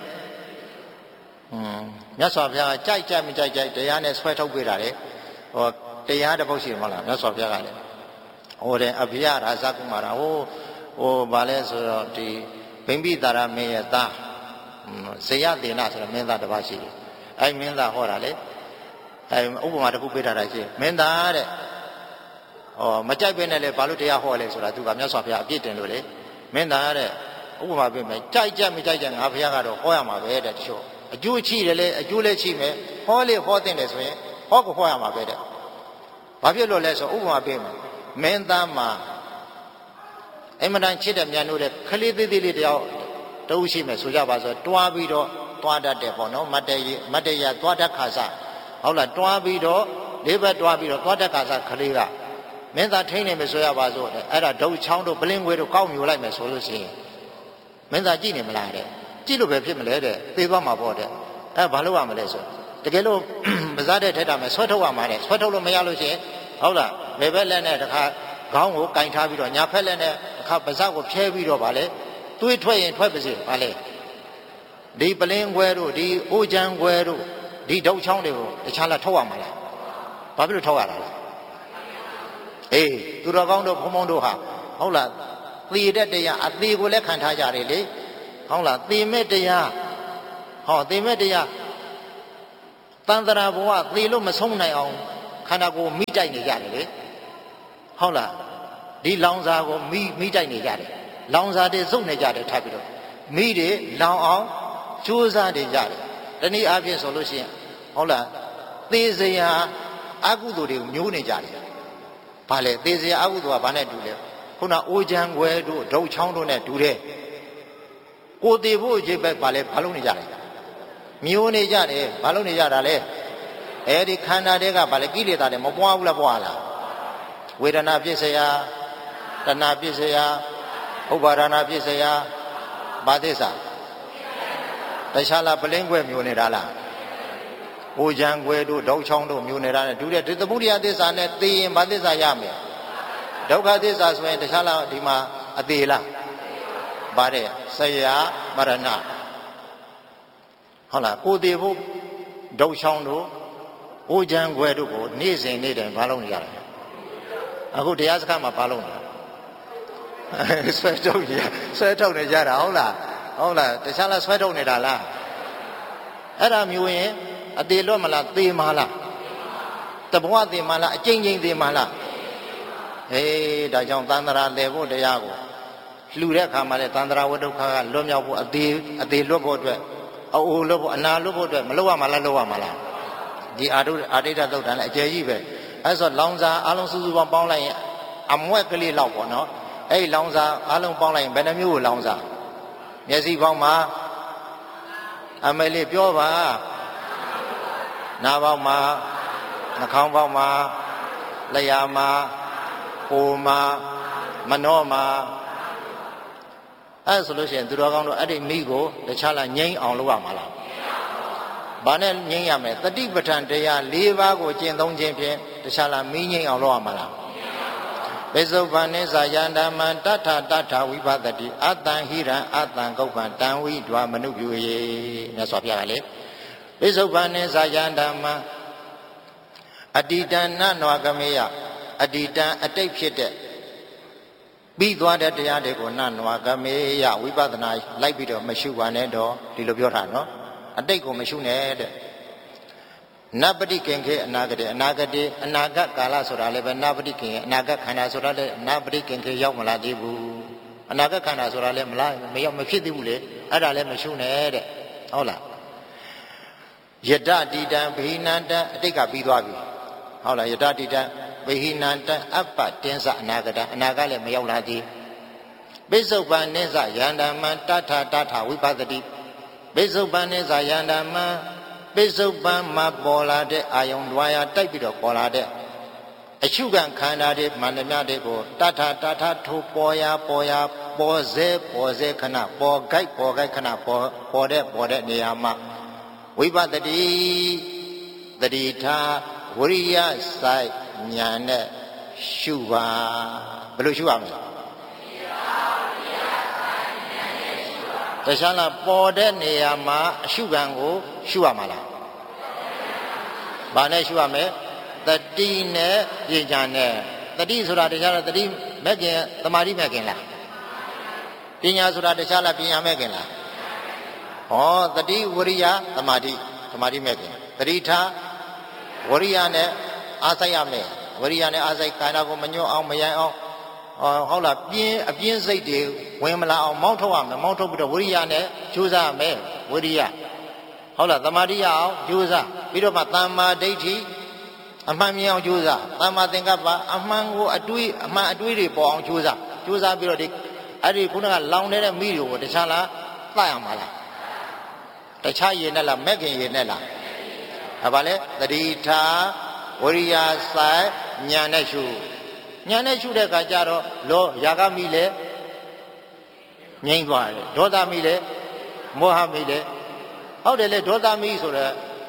မြတ်စွာဘုရားကြိုက်မကြိုက်တရားနဲ့ဆွဲထုတ်ပေးတာလေဟောတရားတစ်ပုဒ်ရှိမလားမြတ်စွာဘုရားကလည်းဟိုတဲ့အဘိယရာဇကုမာရဟိုဘာလဲဆိုတော့ဒီဗိမ္ပိတာရမင်းရဲ့သားဇေယသေနဆိုတဲ့မင်းသားတစ်ပါးရှိတယ်အဲ့မင်းသားဟောတာလေအဲ့ဥပမာတစ်ခုပေးထားတာရှိမင်းသားတဲ့မကြိုက်ပဲနဲ့လေဘာလို့တရားဟောလဲဆိုတာသူကမြတ်စွာဘုရားအပြစ်တင်လို့လေမင်းသားတဲ့ဥပမာပေးမယ်ကြိုက်မကြိုက်ငါဘုရားကတော့ဟောရမှာပဲတဲ့တချို့အကျိုးချိတယ်လေအကျိုးလည်းချိမယ်ဟောလေဟောတင်တယ်ဆိုရင်ဟောကိုဟောရမှာပဲတဲ့ဘာဖြစ်လို့လဲဆိုဥပမာပေးမယ်မင်းသားမှာအမှန်တန်ချစ်တဲ့မြန်လို့တဲ့ခလေးသေးသေးလေးတယောက်တူရှိမယ်ဆိုကြပါဆိုတွားပြီးတော့တွားတတ်တယ်ပေါ့နော်မတ်တရတွားတတ်ခါစဟုတ်လားတွားပြီးတော့လေးဘက်တွားပြီးတော့တွားတတ်ခါစခလေးကမင်းသားထိန်းနေမယ်ဆိုရပါဆိုအဲ့ဒါဒုတ်ချောင်းတို့ပလင်းငွေတို့ကောက်မြူလိုက်မယ်ဆိုလို့ရှိရင်မင်းသားကြည့်နေမလားတဲ့ကြည့်လို့ပဲဖြစ်မလဲတဲ့သေသွားမှာပေါ့တဲ့အဲ့ဘာလို့ရမလဲဆိုတကယ်လို့ပါးစားတဲ့ထက်တာမယ်ဆွဲထုတ်ရမှာတဲ့ဆွဲထုတ်လို့မရလို့ရှိရင်ဟုတ်လားဘယ်ဘက်လက်နဲ့တခါခေါင်းကိုကင်ထားပြီးတော့ညာဖက်လက်နဲ့တခါပါးစားကိုဖြဲပြီးတော့ဗာလဲသွေးထွက်ရင်ထွက်ပါစေဗာလဲဒီပလင်းခွဲတို့ဒီအိုးချမ်းခွဲတို့ဒီဒုတ်ချောင်းတွေကိုတခြားလာထုတ်ရမှာလားဘာဖြစ်လို့ထုတ်ရတာလဲအေးသူတော်ကောင်းတို့ဘုံဘုံတို့ဟာဟုတ်လားသေတဲ့တရားအသေးကိုလည်းခံထားကြတယ်လေဟုတ်လားသေမဲ့တရားသေမဲ့တရားတန်ត្រာဘဝသေလို့မဆုံးနိုင်အောင်ခခန္ဓာကိုယ်မိတိုက်နေကြတယ်လေဟုတ်လားဒီလောင်စာကိုမိတိုက်နေကြတယ်လောင်စာတွေစုပ်နေကြတယ်ထားပြီးတော့မိတွေလောင်အောင်ကြိုးစားနေကြတယ်တနည်းအားဖြင့်ဆိုလို့ရှိရင်ဟုတ်လားသေစရာအကုသိုလ်တွေကိုမျိုးနေကြတယ်ဘာလဲသေစရာအကုသိုလ်ကဘာနဲ့တူလဲခုနအိုးချမ်းွယ်တို့ဒုတ်ချောင်းတို့နဲ့တူတယ်ကိုသေးဖို့အကျိပဲဘာလဲဘာလို့နေကြလဲမျိုးနေကြတယ်ဘာလို့နေကြတာလဲအဲဒီခန္ဓာတွေကဘာလဲကိလေသာတွေမပွားဘူးလားပွားလားဝေဒနာဖြစ်เสียတဏှာဖြစ်เสียဥပါဒနာဖြစ်เสียဘာသစ္စာတခြားလားပလင်းခွဲမျိုးနေတာလားအိုချမ်းခွဲတို့ဒုတ်ချောင်းတို့မျိုးနေတာနဲ့တူတဲ့ဒီသမုဒိယသစ္စာနဲ့သိရင်ဘာသစ္စာရမယ်ဒုက္ခသစ္စာဆိုရင်တခြားလားဒီမှာအသေးလားဗါတဲ့ဆရာမရဏဟုတ်လားကိုသေးဖို့ဒုတ်ချောင်းတို့အိုချမ်းခွဲတို့ကိုနေ့စဉ်နေ့တိုင်းဘာလုပ်နေကြလဲအခုတရားစခန်းမှာဘာလုပ်နေလဲဆွဲထုတ်နေကြတာဟုတ်လားတခြားလားဆွဲထုတ်နေတာလားအဲ့ဒါမျိုးရင်အသေးလွတ်မလားသေမလားတဘဝသေမလားအကျဉ်းချင်းသေမလားအေးဒါကြောင့်သန္တရာလဲဖို့တရားကိုလှူတဲ့အခါမှာလဲသန္တရာဝဒုက္ခကလွတ်မြောက်ဖို့အသေးလွတ်ဖို့အတွက်အိုလွတ်ဖို့အနာလွတ်ဖို့အတွက်မလုပ်ရမှာလားလုပ်ရမှာလားဒီအာတိတ္တသုတ်တန်လဲအကျယ်ကြီးပဲအဲ့ဆိုလောင်စာအလုံးစုစုပေါင်းလိုက်ရင်အမွက်ကလေးလောက်ပေါ့နော်အဲ့လောင်စာအလုံးပေါင်းလိုက်ရင်ဘယ်နှမျိုးကိုလောင်စာမျက်စိပေါင်းမှာအမေလေးပြောပါနားပေါင်းမှာနှာခေါင်းပေါင်းမှာလျှာမှာကိုယ်မှာမနှောမှာအဲ့ဆိုလို့ရှိရင်သူတော်ကောင်းတို့အဲ့ဒီမိကိုတခြားလားငြိမ်းအောင်လုပ်ရမှာလားဘာနဲ့ငြိမ်းရမလဲတတိပဋ္ဌာန်တရား၄ပါးကိုကျင့်သုံးခြင်းဖြင့်တခြားလားမိငြိမ်းအောင်လုပ်ရမှာလားပိစုပန်နိသယန္တမံတထဝိပသတိအတံဟိရံအတံကုပ္ပံတံဝိဒွာမနုပြုယေမြတ်စွာဘုရားကလေပိစုပန်နိသယန္တမံအတ္တနနဝကမေယအတ္တအတိတ်ဖြစ်တဲ့ပြီးသွားတဲ့တရားတွေကိုနနဝကမေယဝိပဿနာလိုက်ပြီးတော့မရှုပါနဲ့တော့ဒီလိုပြောတာနော်အတိတ်ကိုမရှုနဲ့တဲ့နပတိကင်ခေအနာဂတေအနာဂတ်ကာလဆိုတာလည်းပဲနပတိကင်အနာဂတ်ခန္ဓာဆိုတာလည်းနပတိကင်ခေရောက်မလာသေးဘူးအနာဂတ်ခန္ဓာဆိုတာလည်းမရောက်မဖြစ်သေးဘူးလေအဲ့ဒါလည်းမရှုနဲ့တဲ့ဟုတ်လားယတတိတံဘိနန္တအတိတ်ကပြီးသွားပြီဟုတ်လားယတတိတံဘိနန္တအပ္ပတင်းစအနာဂတအနာဂတ်လည်းမရောက်လာသေးပိစုပန်နိသယန္တမံတထဝိပသတိပိစုပန်နိသယန္တမံပိစုပန်မှာပေါ်လာတဲ့အာယုံလွားရတိုက်ပြီးတော့ပေါ်လာတဲ့အရှုခံခန္ဓာတွေမှန်သမျှတွေကိုတထထိုးပေါ်စေခဏပေါ်ဂိုက်ခဏပေါ်တဲ့နေရာမှာဝိပဿတိတတိထားဝရိယစိုက်ညာနဲ့ရှုပါဘယ်လိုရှုရမလဲတခြားလားပေါ်တဲ့နေရာမှာအရှုခံကိုရှုရမှာလားဘာနဲ့ရှုရမလဲတတိနဲ့ပညာနဲ့တတိဆိုတာတခြားလားတတိမဲ့ခင်သမာဓိမဲ့ခင်လားပညာဆိုတာတခြားလားပညာမဲ့ခင်လားဟောတတိဝရိယသမာဓိမဲ့ခင်တတိထားဝရိယနဲ့အားစိုက်ရမယ်ဝရိယနဲ့အားစိုက်ခန္ဓာကိုမညှို့အောင်မယိုင်အောင်ဟုတ်လားအပြင်းစိတ်တွေဝင်မလာအောင်မောင်းထုတ်ရမယ်မောင်းထုတ်ပြီးတော့ဝရိယနဲ့ကြိုးစားရမယ်ဝရိယဟုတ်လားသမာဓိရအောင်ကြိုးစားပြီးတော့မှသမ္မာဒိဋ္ဌိအမှန်မြင်အောင်ကြိုးစားသမ္မာသင်္ကပ္ပအမှန်ကိုအမှန်အတွေးတွေပေါ်အောင်ကြိုးစားပြီးတော့ဒီအဲ့ဒီခုနကလောင်နေတဲ့မိတွေကိုတခြားလားသတ်ရမှာလားတခြားရည်နဲ့လားမဲ့ခင်ရည်နဲ့လားဘာလဲတတိထားဝရိယစိုက်ညာနဲ့ရှုတဲ့အခါကျတော့လောရာဂမိလဲငြိမ့်သွားတယ်ဒေါသမိလဲမောဟမိလဲဟုတ်တယ်လေဒေါသမိဆိုတာ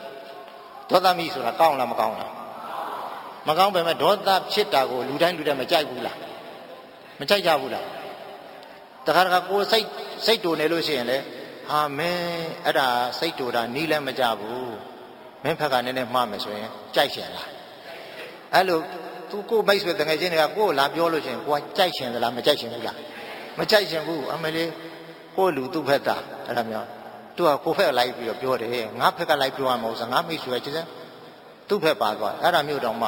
ကောင်းလားမကောင်းလားမကောင်းပဲမဲ့ဒေါသဖြစ်တာကိုလူတိုင်းမကြိုက်ဘူးလားမကြိုက်ကြဘူးလားတခါကိုစိတ်တူနေလို့ရှိရင်လေဟာမင်းအဲ့ဒါစိတ်တူတာနီးလည်းမကြဘူးမင်းဖက်ကနည်းနည်းမှားမယ်ဆိုရင်ကြိုက်ရှင်လားအဲ့လိုသူကိုမိတ်ဆွေတငယ်ချင်းတွေကကိုလာပြောလို့ရှိရင်ကိုကကြိုက်ရှင်သလားမကြိုက်ရှင်ဘူးလားမကြိုက်ရှင်ဘူးအမလေးကိုလူသူ့ဖက်တာအဲ့ဒါမျိုးသူကကိုဖက်လိုက်ပြီးတော့ပြောတယ်ငါဖက်ကလိုက်ပြောရမှာမဟုတ်စငါမိတ်ဆွေချင်းသူ့ဖက်ပါသွားအဲ့ဒါမျိုးတော့မှ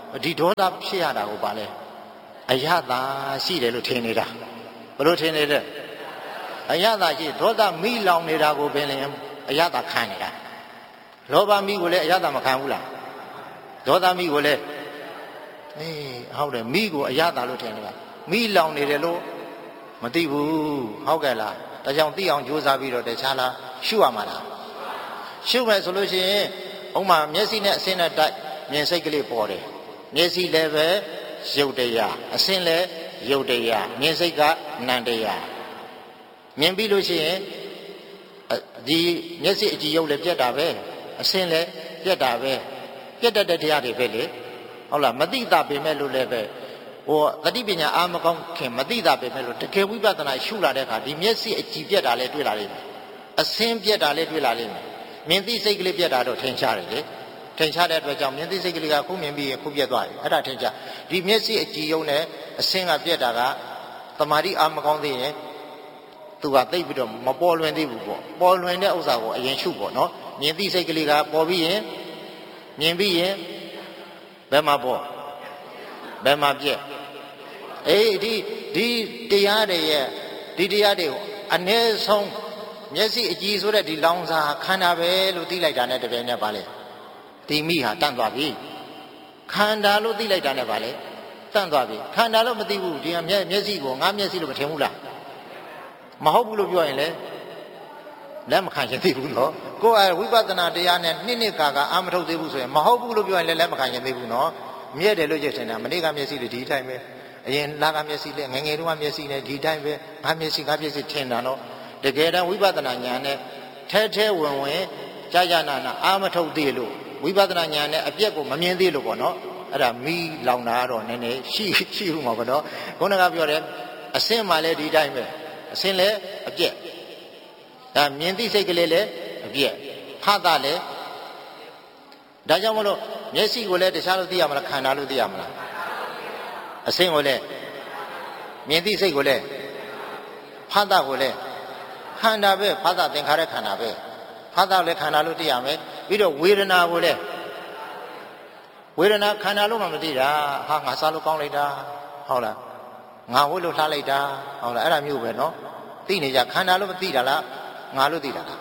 ဒီဒေါသဖြစ်ရတာကိုပါလဲအယတာရှိတယ်လို့ထင်နေတာဘယ်လိုထင်နေလဲအယတာရှိဒေါသမိလောင်နေတာကိုပင်လည်းအယတာခံနေတာလောဘမိကိုလည်းအယတာမခံဘူးလားဒေါသမိကိုလည်းဟုတ်တယ်မိကိုအယတာလို့ထင်နေတာမိလောင်နေတယ်လို့မသိဘူးဟုတ်ကဲ့လားဒါကြောင့်သိအောင်ကြိုးစားပြီးတော့တခြားလားရှုရမှာလားရှုမယ်ဆိုလို့ရှိရင်ဥမာမျက်စိနဲ့အစင်းနဲ့တိုက်မြင်စိတ်ကလေးပေါ်တယ်မျက်စိလည်းပဲရုပ်တရားအစင်းလည်းရုပ်တရားမြင်စိတ်ကနံတရားမြင်ပြီးလို့ရှိရင်ဒီမျက်စိအကြည့်ရုပ်လည်းပြတ်တာပဲအစင်းလည်းပြတ်တာပဲပြတ်တတ်တဲ့တရားတွေပဲလေဟုတ်လားမသိတာပေမဲ့လို့လည်းပဲဟိုသတိပညာအာမကောင်းခင်မသိတာပေမဲ့လို့တကယ်ဝိပဿနာရှုလာတဲ့အခါဒီမျက်စိအကြည့်ပြတ်တာလည်းတွေ့လာလိမ့်မယ်အစင်းပြတ်တာလည်းတွေ့လာလိမ့်မယ်မြင်သိစိတ်ကလေးပြတ်တာတော့ထင်ရှားတယ်လေထင်ရှားတဲ့အတွက်ကြောင့်မြင်သိစိတ်ကလေးကခုမြင်ပြီးရင်ခုပြတ်သွားတယ်အဲ့ဒါထင်ရှားဒီမျက်စိအကြည့်ယုံနဲ့အစင်းကပြတ်တာကတမာတိအာမကောင်းသေးရင်သူကသိပ်ပြီးတော့မပေါ်လွင်သေးဘူးပေါ့ပေါ်လွင်တဲ့ဥစ္စာကိုအရင်ရှုပေါ့နော်မြင်သိစိတ်ကလေးကပေါ်ပြီးရင်မြင်ပြီးရင်ဘယ်မှာပေါ်ဘယ်မှာပြက်ဒီတရားတွေရဲ့ဒီတရားတွေကိုအ ਨੇ ဆုံးမျက်စိအကြည့်ဆိုတဲ့ဒီလောင်စာခန္ဓာပဲလို့သိလိုက်တာနဲ့တပြိုင်နက်ပါလေဒီမိဟာတန့်သွားပြီခန္ဓာလို့သိလိုက်တာနဲ့ပါလေတန့်သွားပြီခန္ဓာလို့မသိဘူးဒီမျက်စိကိုငါမျက်စိလို့မထင်ဘူးလားမဟုတ်ဘူးလို့ပြောရင်လေလက်မခံရင်သိဘူးနော်ကိုယ်ဝိပဿနာတရားနဲ့နှစ်ကာအာမထုတ်သေးဘူးဆိုရင်မဟုတ်ဘူးလို့ပြောရင်လည်းလက်မခံရင်သိဘူးနော်မြဲတယ်လို့ရထင်တာမနေ့ကမျက်စိတွေဒီတိုင်းပဲအရင်လာကမျက်စိနဲ့ငငယ်တုန်းကမျက်စိနဲ့ဒီတိုင်းပဲငါမျက်စိထင်တာနော်တကယ်တမ်းဝိပဿနာဉာဏ်နဲ့ထဲဝင်ကြာနာအာမထုတ်သေးလို့ဝိပဿနာဉာဏ်နဲ့အပြက်ကိုမမြင်သေးလို့ပေါ့နော်အဲ့ဒါမိလောင်တာတော့နည်းနည်းရှိဦးမှာပေါ့နော်ခုနကပြောတယ်အစင်းမှလည်းဒီတိုင်းပဲအစင်းလည်းအပြက်ဒါမြင်သိစိတ်ကလေးလည်းအပြက်ဖတ်တာလည်းဒါကြောင့်မလို့မျက်စိကိုလည်းတခြားလို့သိရမလားခန္ဓာလို့သိရမလားအစင်းကိုလည်းမြင်သိစိတ်ကိုလည်းဖတ်တာကိုလည်းခန္ဓာပဲဖတ်တာသင်္ခါရခန္ဓာပဲဖတ်တာလည်းခန္ဓာလို့သိရမယ်ပြီးတော့ဝေဒနာကိုလည်းဝေဒနာခန္ဓာလို့မှမသိတာဟာငါစားလို့ကောင်းလိုက်တာဟုတ်လားငါဝတ်လို့လှလိုက်တာဟုတ်လားအဲ့ဒါမျိုးပဲနော်သိနေကြခန္ဓာလို့မသိတာလားငါလို့သိတာလား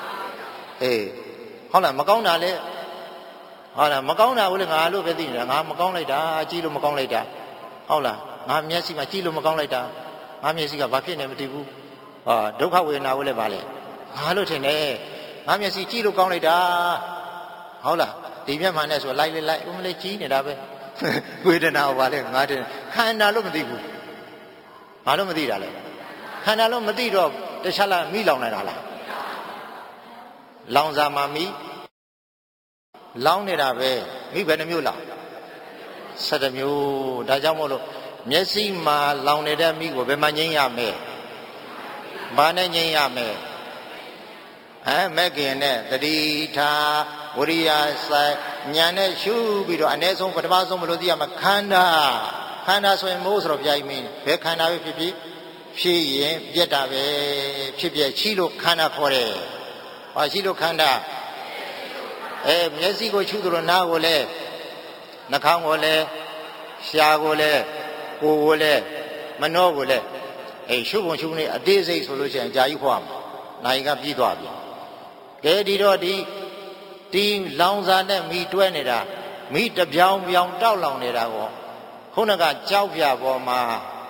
ဟုတ်လားမကောင်းတာလည်းဟုတ်လားမကောင်းတာကိုလည်းငါလို့ပဲသိနေတာငါမကောင်းလိုက်တာကြည့်လို့မကောင်းလိုက်တာဟုတ်လားငါမျက်စိမှာကြည့်လို့မကောင်းလိုက်တာငါမျက်စိကဘာဖြစ်နေမသိဘူးဒုက္ခဝေဒနာကိုလည်းပါလေငါလို့ထင်တယ်ငါမျက်စိကြည့်လို့ကောင်းလိုက်တာဟုတ်လားဒီမျက်မှန်နဲ့ဆိုလိုက်ဦးမလေးကြည့်နေတာပဲဝေဒနာကိုပါလေငါထင်ခန္ဓာလို့မသိဘူးဘာလို့မသိတာလဲခန္ဓာလို့မသိတော့တခြားလားမိလောင်နေတာလားလောင်စာမှာမိလောင်နေတာပဲမိဘယ်နှမျိုးလောင်17မျိုးဒါကြောင့်မို့လို့မျက်စိမှာလောင်နေတဲ့မိကိုဘယ်မှာငြိမ်းရမလဲဘာနဲ့ငြိမ်းရမလဲမဲ့ခင်နဲ့တတိထားဝရိယဆိုင်ညာနဲ့ရှုပြီးတော့အ ਨੇ ဆုံးပထမဆုံးမလို့သိရမှာခန္ဓာဆိုရင်မိုးဆိုတော့ပြိုင်မင်းဘယ်ခန္ဓာပဲဖြစ်ရင်ပြက်တာပဲဖြစ်ရှိလို့ခန္ဓာခေါ်တယ်ရှိလို့ခန္ဓာမျက်စိကိုရှုသလိုနားကိုလည်းနှာခေါင်းကိုလည်းရှားကိုလည်းကိုယ်ကိုလည်းမနှောကိုလည်းရှုပုံရှုနေအသေးစိတ်ဆိုလို့ရှိရင်အကြာကြီးခေါ်မှာနိုင်ကပြီးသွားပြီကဲဒီတော့ဒီလောင်စာနဲ့မိတွဲနေတာမိတပြောင်တောက်လောင်နေတာကိုခုနကကြောက်ပြပေါ်မှာ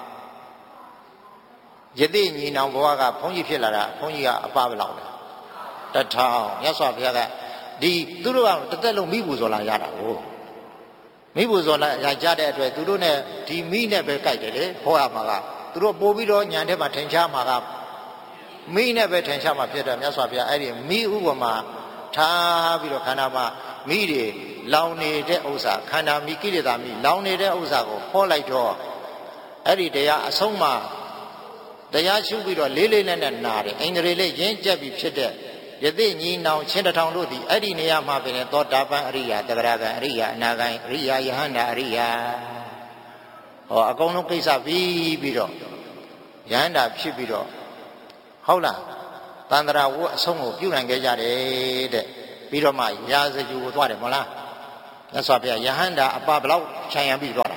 ယသိညီနောင်ဘဝကဘုန်းကြီးဖြစ်လာတာဘုန်းကြီးကအပဘလောက်လဲ1000မြတ်စွာဘုရားကဒီသူတို့ကတစ်သက်လုံးမိဘူးဇော်လာရတာကိုမိဘူးဇော်လာရကြတဲ့အတွက်သူတို့နဲ့ဒီမိနဲ့ပဲကြိုက်တယ်လေဟောရမှာကသူတို့ပို့ပြီးတော့ညံထဲမှာထင်ရှားမှာကမိနဲ့ပဲထင်ရှားမှာဖြစ်တယ်မြတ်စွာဘုရားအဲ့ဒီမိဥပမာထားပြီးတော့ခန္ဓာမှာမိတွေလောင်နေတဲ့ဥစ္စာခန္ဓာမိကိလေသာမိလောင်နေတဲ့ဥစ္စာကိုဟောလိုက်တော့အဲ့ဒီတရားအဆုံးမှာတရားရှုပြီးတော့လေးနဲ့နာတယ်အိန္ဒြေလေးရင်းကျက်ပြီးဖြစ်တဲ့ယသိညီနောင်ချင်းတောင်တို့သည်အဲ့ဒီနေရာမှာပင်သောတာပန်အရိယာတဂရကံအရိယာအနာဂံအရိယာယဟန္တာအရိယာအကုန်လုံးကိစ္စပြီးတော့ယဟန္တာဖြစ်ပြီးတော့ဟုတ်လားတန္တရာဝတ်အဆုံးကိုပြုနိုင်ခဲ့ကြတယ်တဲ့ပြီးတော့မှရာဇဂူကိုသွားတယ်မဟုတ်လားမြတ်စွာဘုရားယဟန္တာအပဘလောက်ခြံရံပြီးသွားတာ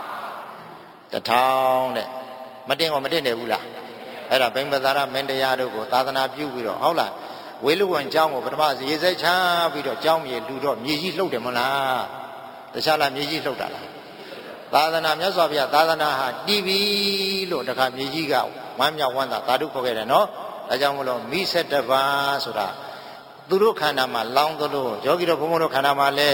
1000တဲ့မတင်ကောမတင်တယ်ဘူးလားအဲ့ဒါဗိမ္ပသာရမင်းတရားတို့ကိုသာသနာပြုပြီးတော့ဟုတ်လားဝေလူဝံကျောင်းကိုပထမရေစက်ချပြီးတော့ကျောင်းမြေလူတော့မြေကြီးလှုပ်တယ်မလားတခြားလားမြေကြီးလှုပ်တာလားသာသနာမြတ်စွာဘုရားသာသနာဟာတည်ပြီလို့တခါမြေကြီးကဝမ်းမြောက်ဝမ်းသာသာဓုခေါ်ခဲ့တယ်နော်ဒါကြောင့်မလို့မိ7ပါးဆိုတာသူတို့ခန္ဓာမှာလောင်းသလိုယောဂီတို့ဘုံဘုံတို့ခန္ဓာမှာလဲ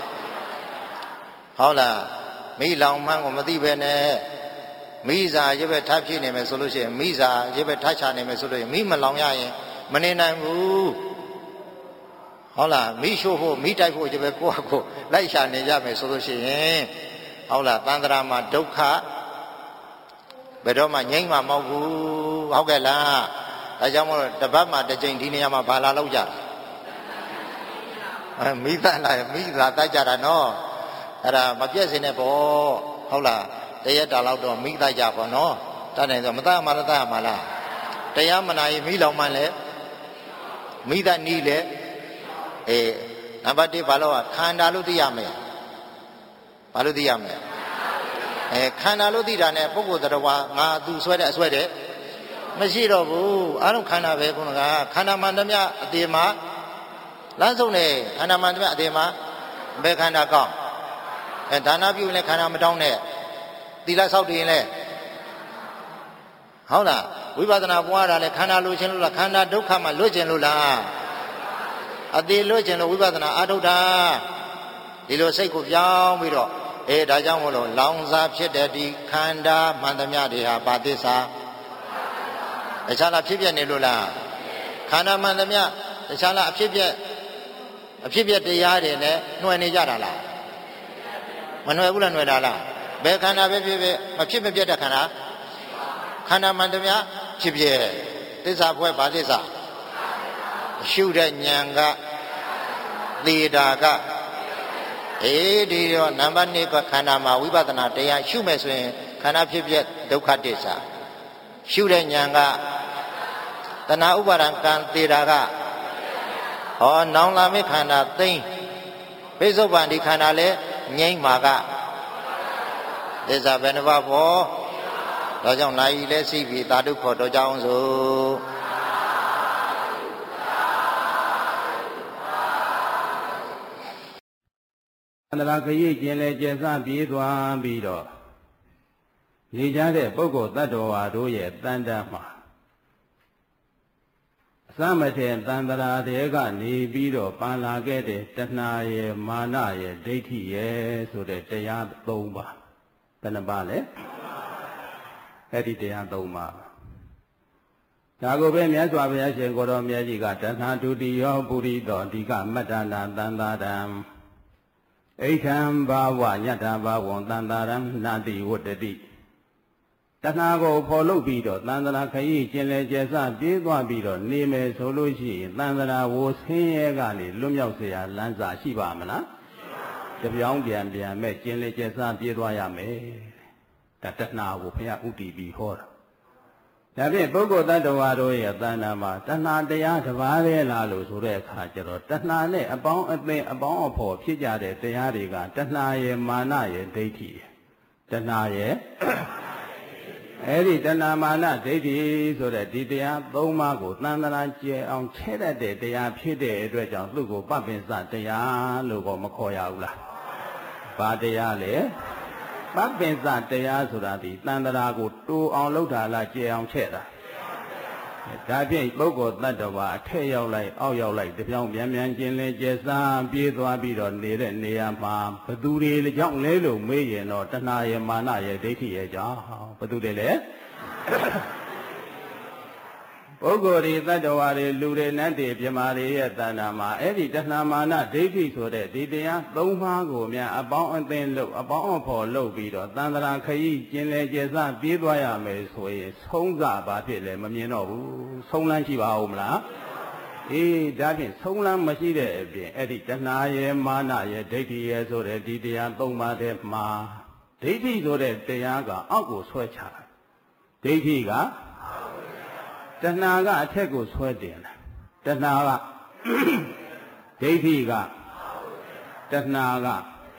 ဟုတ်လားမိလောင်မှန်းကိုမသိပဲနဲ့မိစာရွက်ပဲထားဖြစ်နေမယ်ဆိုလို့ရှိရင်မိစာရွက်ပဲထားချနေမယ်ဆိုလို့ရင်မိမလောင်ရရင်မနေနိုင်ဘူးဟုတ်လားမိရှို့ဖို့မိတိုက်ဖို့ရွက်ပဲကိုယ့်အကိုလိုက်ရှာနေကြမယ်ဆိုလို့ရှိရင်ဟုတ်လားတန်ត្រာမှာဒုက္ခဘယ်တော့မှငြိမ့်မှာမဟုတ်ဘူးဟုတ်ကဲ့လားဒါကြောင့်မို့တပတ်မှတစ်ကြိမ်ဒီနေရာမှာဘာလာလောက်ကြတာမိသားလာမိသားတိုက်ကြတာနော်အဲ့ဒါမပြည့်စင်နဲ့ပေါ့ဟုတ်လားတရက်တာလောက်တော့မိသားကြပေါ့နော်တတ်တယ်ဆိုမသားမှလည်းသားရမှာလားတရားမနာရင်မိလောင်မှလည်းမိသားနီးလေနံပါတ်1ဘာလို့ခန္ဓာလို့သိရမယ်ဘာလို့သိရမလဲခန္ဓာလို့သိတာနဲ့ပုဂ္ဂိုလ်တရားငါသူဆွဲတဲ့အဆွဲတဲ့မရှိတော့ဘူးအားလုံးခန္ဓာပဲခုနကခန္ဓာမှန်သမျှအတေမှာလမ်းဆုံးနေခန္ဓာမှန်သမျှအတေမှာဘယ်ခန္ဓာကောင်းဒါနပြုရင်လည်းခန္ဓာမတောင်းနဲ့သီလဆောက်တည်ရင်လည်းဟုတ်လားဝိပဿနာပွားတာလည်းခန္ဓာလိုချင်လို့လားခန္ဓာဒုက္ခမှလွတ်ချင်လို့လားအတေလွတ်ချင်လို့ဝိပဿနာအာထုတ်တာဒီလိုစိတ်ကိုပြောင်းပြီးတော့ဒါကြောင့်မို့လို့လောင်စာဖြစ်တဲ့ဒီခန္ဓာမှန်သမျှတွေဟာဘာသစ္စာတခြားလားဖြစ်ပြနေလို့လားခန္ဓာမှန်သမျှတခြားလားအဖြစ်ပြတရားတွေနဲ့နှွယ်နေကြတာလားမနှွယ်ဘူးလားနှွယ်တာလားဘယ်ခန္ဓာပဲဖြစ်ဖြစ်မဖြစ်မပြတ်တဲ့ခန္ဓာခန္ဓာမှန်သမျှဖြစ်ပြသစ္စာဖွဲ့ဘာသစ္စာရှုတဲ့ဉာဏ်ကသေတာကဒီတော့နံပါတ်2ကခန္ဓာမှာဝိပဿနာတရားရှုမယ်ဆိုရင်ခန္ဓာဖြစ်ပြဒုက္ခသစ္စာရှုတဲ့ဉာဏ်ကတဏှာဥပါဒံကံသေတာကနောင်လာမယ့်ခန္ဓာသိမ့်ပိဿုပန်ဒီခန္ဓာလဲငြိမ့်မှာကသစ္စာဘယ်နှပါးပေါ့ဒါကြောင့်နာယီလဲစီးပြီးသာဓုခေါ်တော်ကြအောင်စို့အန္တရာခရီးကျင်လေကျစပြေးသွားပြီးတော့နေကြတဲ့ပုဂ္ဂိုလ်တ attva တို့ရဲ့တန်တမှာအစမထေတန်တရာတွေကနေပြီးတော့ပန်လာခဲ့တဲ့တဏှာရဲ့မာနရဲ့ဒိဋ္ဌိရဲ့ဆိုတဲ့တရား3ပါးဘယ်နှပါလဲအဲ့ဒီတရား3ပါးဒါကိုပဲမြတ်စွာဘုရားရှင်ကိုတော်မြတ်ကြီးကတဏှာဒုတိယပုရိသောအဓိကမတ္တနာတန်တာတံအိဋ္ဌံဘာဝယတ္ထဘာဝံတန်တာရံနာတိဝတ္တတိတဏှာကိုဖော်လုပ်ပြီးတော့တန်တရာခရီးကျင်လေကျစပြေးသွားပြီးတော့နေမယ်ဆိုလို့ရှိရင်တန်တရာဝဆင်းရဲကနေလွတ်မြောက်เสียလမ်းစာရှိပါမလားတပြောင်းပြန်မဲ့ကျင်လေကျစပြေးသွားရမယ်ဒါတဏှာကိုဘုရားဥတည်ပြီးဟောတာဒါဖြင့်ပုဂ္ဂိုလ်တ attva တို့ရဲ့တဏှာမှာတဏှာတရားတစ်ပါးပဲလားလို့ဆိုတဲ့အခါကျတော့တဏှာနဲ့အပေါင်းအသင်းအပေါင်းအဖော်ဖြစ်ကြတဲ့တရားတွေကတဏှာရဲ့မာနရဲ့ဒိဋ္ဌိတဏှာရဲ့အဲ့ဒီတဏှာမာနဒိဋ္ဌိဆိုတဲ့ဒီတရား3ပါးကိုသံသနာကျဲအောင်ချဲ့တတ်တဲ့တရားဖြစ်တဲ့အတွက်ကြောင့်သူ့ကိုပပ္ပင်စတရားလို့ក៏မခေါ်ရဘူးလားဘာတရားလဲပပ္ပင်စတရားဆိုတာဒီတန်တရာကိုတိုးအောင်လုပ်တာလားကျေအောင်ချဲ့တာဒါဖြင့်ပုဂ္ဂိုလ်တ attva အထက်ရောက်လိုက်အောက်ရောက်လိုက်တပြောင်းပြန်ကျင်လည်ကျက်စားပြေးသွားပြီးတော့နေတဲ့နေရာမှာဘသူတွေကြောင့်လဲလို့မေးရင်တော့တဏှာရဲ့မာနရဲ့ဒိဋ္ဌိရဲ့ကြောင့်ဘသူတွေလဲပုဂ္ဂိုလ်တွေတ attva တွေလူတွေနတ်တွေပြမာတွေရဲ့တဏ္ဍာမှာအဲ့ဒီတဏှာမာနဒိဋ္ဌိဆိုတဲ့ဒီတရား3ပါးကိုများအပေါင်းအသင်းလို့အပေါင်းအဖော်လုပ်ပြီးတော့တန်တရာခရီးကျင်လေကျက်စပြေးသွားရမယ်ဆိုရင်ဆုံးစဘာဖြစ်လဲမမြင်တော့ဘူးဆုံးလန်းရှိပါဦးမလားဒါဖြင့်ဆုံးလန်းမရှိတဲ့အပြင်အဲ့ဒီတဏှာရဲ့မာနရဲ့ဒိဋ္ဌိရဲ့ဆိုတဲ့ဒီတရား3ပါးထဲမှာဒိဋ္ဌိဆိုတဲ့တရားကအောက်ကိုဆွဲချတာဒိဋ္ဌိကတဏှာကအထက်ကိုဆွဲတင်တယ်တဏှာကဒိဋ္ဌိကတဏှာက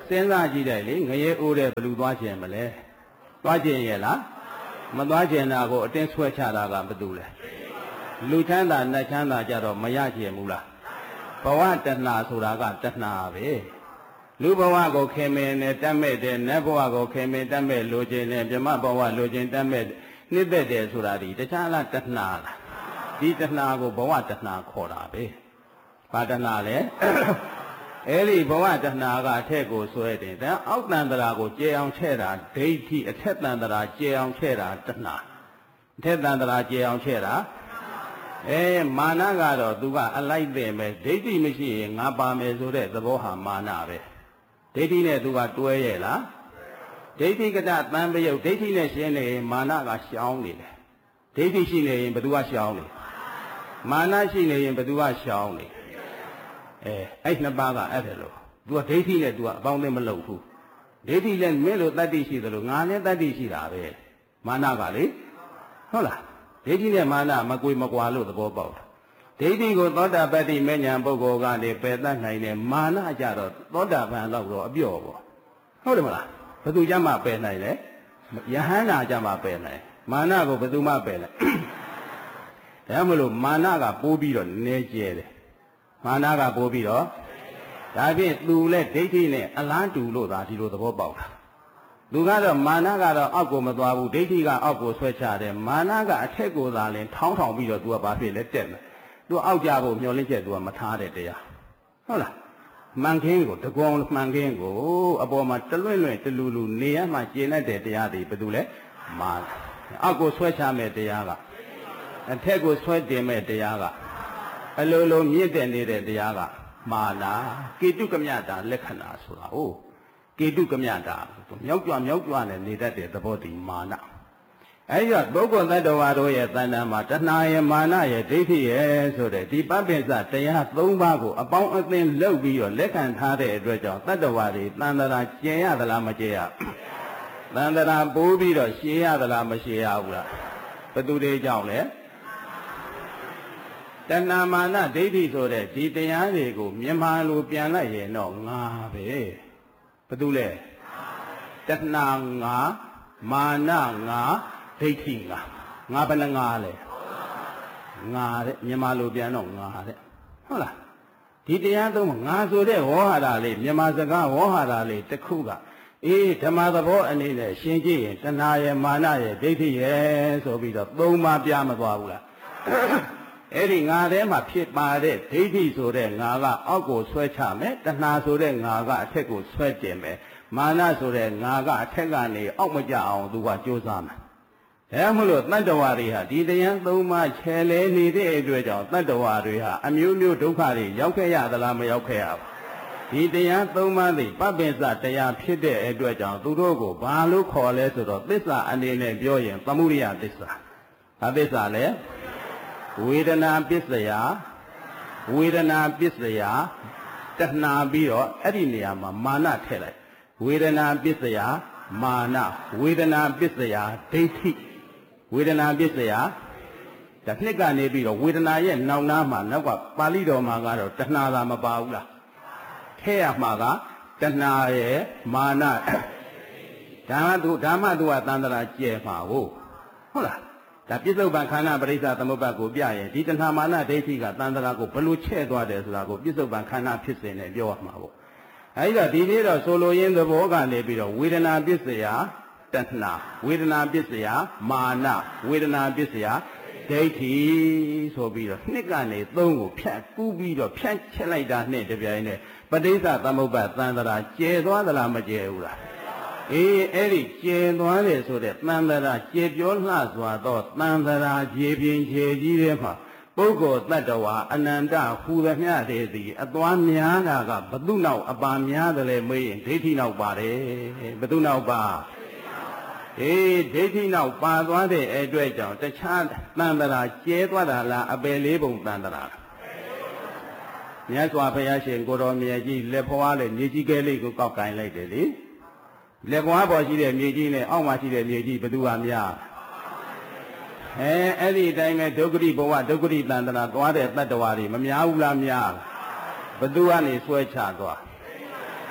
စဉ်းစားကြည့်တယ်လေငရဲအိုးတဲ့ဘလူသွားခြင်းမလဲသွားခြင်းရဲ့လားမသွားခြင်းတာကိုအတင်းဆွဲချတာကဘာတူလဲလူချမ်းသာနတ်ချမ်းသာကြတော့မရခြင်းဘူးလားဘဝတဏှာဆိုတာကတဏှာပဲလူဘဝကိုခင်မင်းနဲ့တတ်မဲ့တဲ့နတ်ဘဝကိုခင်မင်းတတ်မဲ့လိုချင်တဲ့မြမဘဝလိုချင်တတ်မဲ့နှစ်သက်တယ်ဆိုတာဒီတခြားလားတဏှာလားဒီတဏှာကိုဘဝတဏှာခေါ်တာပဲဘာတဏှာလဲအဲ့ဒီဘဝတဏှာကအထက်ကိုဆွဲတယ်ဒါအောက်တန်တရာကိုကျေအောင်ချဲ့တာဒိဋ္ဌိအထက်တန်တရာကျေအောင်ချဲ့တာတဏှာအထက်တန်တရာကျေအောင်ချဲ့တာမာနကတော့သူကအလိုက်တဲ့ပဲဒိဋ္ဌိမရှိရင်ငါပါမယ်ဆိုတဲ့သဘောဟာမာနပဲဒိဋ္ဌိနဲ့သူကတွဲရဲ့လားဒိဋ္ဌိကတသံပယုတ်ဒိဋ္ဌိနဲ့ရှင်းနေရင်မာနကရှောင်းနေတယ်ဒိဋ္ဌိရှိနေရင်ဘသူကရှောင်းနေမာနရှိနေရင်ဘသူကရှောင်းနေအဲ့နှစ်ပါးကအဲ့ဒါလို့သူကဒိဋ္ဌိနဲ့သူကအပေါင်းအသင်းမလုပ်ဘူးဒိဋ္ဌိလည်းမင်းလိုတတ္တိရှိသလိုငါလည်းတတ္တိရှိတာပဲမာနကလေဟုတ်လားဒိဋ္ဌိနဲ့မာနမကွေမကွာလို့သဘောပေါက်တာဒိဋ္ဌိကိုသောတာပတ္တိမဉ္ဇဉ်ပုဂ္ဂိုလ်ကနေပယ်တတ်နိုင်တယ်မာနကြတော့သောတာပန်တော့အပြော့ပေါ့ဟုတ်တယ်မလားဘသူကြမှာပယ်နိုင်လဲယဟန္တာကြမှာပယ်နိုင်မာနကိုဘသူမှပယ်နိုင်ဒါမှမလို့မာနကပိုးပြီးတော့နည်းကျဲတယ်မာနကပိုးပြီးတော့ဒါဖြင့်သူလည်းဒိဋ္ဌိနဲ့အလားတူလို့သာဒီလိုသဘောပေါက်တာသူကတော့မာနကတော့အောက်ကိုမသွားဘူးဒိဋ္ဌိကအောက်ကိုဆွဲချတယ်မာနကအထက်ကိုသာလင်ထောင်းထောင်ပြီးတော့သူကဘာဖြစ်လဲတက်မယ်သူအောက်ကြဖို့မျောလင့်ချက်သူကမထားတဲ့တရားဟုတ်လားမှန်ခင်းကိုတကွန်မှန်ခင်းကိုအပေါ်မှာတလွင့်လွင့်တလူလူနေရမှကျင့်တတ်တဲ့တရားတွေဘာတူလဲမာအောက်ကိုဆွဲချမဲ့တရားကအထက်ကိုဆွဲတင်မဲ့တရားကအလိုလိုမြင့်တဲ့နေတဲ့တရားကမာနာကေတုကမြတာလက္ခဏာဆိုတာဟုတ်ကေတုကမြတာမြောက်ကြွနဲ့နေတတ်တဲ့သဘောတည်မာနအဲဒီတော့ပုဂ္ဂိုလ်တ attva တို့ရဲ့တဏ္ဍာမှာတဏှာရဲ့မာနရဲ့ဒိဋ္ဌိရဲ့ဆိုတဲ့ဒီပပိစ္ဆတရား၃ပါးကိုအပေါင်းအသင်းလုပ်ပြီးတော့လက်ခံထားတဲ့အတွက်ကြောင့်တ attva တွေတန်တရာကျင်ရသလားမကျင်ရတန်တရာပိုးပြီးတော့ရှည်ရသလားမရှည်ရဘူးလားဘသူတွေကြောင့်လဲတဏှာမာနဒိဋ္ဌိဆိုတဲ့ဒီတရားတွေကိုမြန်မာလိုပြန်လိုက်ရင်တော့ငါပဲဘသူလဲတဏှာငါမာနငါဒိဋ္ဌိငါဘယ်နှငါလဲငါတဲ့မြန်မာလိုပြန်တော့ငါတဲ့ဟုတ်လားဒီတရားသုံးငါဆိုတဲ့ဝေါဟာရလေးမြန်မာစကားဝေါဟာရလေးတစ်ခုကဓမ္မသဘောအနေနဲ့ရှင်းကြည့်ရင်တဏှာရဲ့မာနရဲ့ဒိဋ္ဌိရဲ့ဆိုပြီးတော့သုံးပါးပြမသွားဘူးလားအဲ့ဒီငါထဲမှာဖြစ်ပါတဲ့ဒိဋ္ဌိဆိုတဲ့ငါကအောက်ကိုဆွဲချမယ်တဏှာဆိုတဲ့ငါကအထက်ကိုဆွဲတင်မယ်မာနဆိုတဲ့ငါကအထက်ကနေအောက်မကျအောင်သူကကြိုးစားမယ်ဒါမှမဟုတ်တတ္တဝါတွေဟာဒီတရားသုံးပါးခြယ်လဲနေတဲ့အတွက်ကြောင့်တတ္တဝါတွေဟာအမျိုးမျိုးဒုက္ခတွေရောက်ခဲ့ရသလားမရောက်ခဲ့ရဘူးဒီတရားသုံးပါးသိပပိစ္ဆတရားဖြစ်တဲ့အတွက်ကြောင့်သူတို့ကိုဘာလို့ခေါ်လဲဆိုတော့သစ္စာအနေနဲ့ပြောရင်သမုဒိယသစ္စာဘာသစ္စာလဲဝေဒနာပစ္စယဝေဒနာပစ္စယတဏှာပြီးတော့အဲ့ဒီနေရာမှာမာနထည့်လိုက်ဝေဒနာပစ္စယမာနဝေဒနာပစ္စယဒိဋ္ဌိဝေဒနာပစ္စယဒါနှစ်ကနေပြီးတော့ဝေဒနာရဲ့နောက်နားမှာနောက်ကပါဠိတော်မှာကတော့တဏှာသာမပါဘူးလားထည့်ရမှာကတဏှာရဲ့မာနဒါမှသူကတန်တရာကျဲမှာဟုတ်လားဒါပြစ္ဆုတ်ပံခန္ဓာပရိစ္ဆသမုပ္ပါကိုပြရင်ဒီတဏှာမာနဒိဋ္ဌိကတန်တရာကိုဘလို့ချဲ့သွားတယ်ဆိုတာကိုပြစ္ဆုတ်ပံခန္ဓာဖြစ်စဉ်နဲ့ပြောရမှာပေါ့အဲဒီတော့ဒီနေ့တော့ဆိုလိုရင်းသဘောကနေပြီးတော့ဝေဒနာပစ္စယတဏှာဝေဒနာပစ္စယမာနဝေဒနာပစ္စယဒိဋ္ဌိဆိုပြီးတော့နှစ်ကနေသုံးကိုဖြတ်ကူးပြီးတော့ဖြတ်ချက်လိုက်တာနဲ့တပြိုင်နက်ပဋိစ္စသမုပ္ပါတန်တရာကျဲသွားသလားမကျဲဘူးလားအဲ့ဒီကျဲသွားတယ်ဆိုတဲ့တန်တရာကျဲပြောလှစွာသောတန်တရာခြေပြင်ခြေကြီးထဲမှာပုဂ္ဂိုလ်တ attva အနန္တဟူသမျှတွေသည်အသွားများတာကဘသူနောက်အပါများတယ်လေမေးရင်ဒိဋ္ဌိနောက်ပါတယ်ဘသူနောက်ပါဒိဋ္ဌိနောက်ပါသွားတဲ့အတွက်ကြောင့်တခြားတန်တရာကျဲသွားတာလားအပယ်လေးပုံတန်တရာမြတ်စွာဘုရားရှင်ကိုတော်မြတ်ကြီးလက်ဖွားနဲ့မြေကြီးကဲလေးကိုကောက်ကင်လိုက်တယ်လေလက်ပွားပေါ်ရှိတဲ့မြေကြီးနဲ့အောက်မှာရှိတဲ့မြေကြီးဘသူကများအဲ့ဒီအတိုင်းပဲဒုက္ခတိဘဝဒုက္ခတိတန်တရာသွားတဲ့တ attva တွေမများဘူးလားများဘသူကနေဆွဲချသွား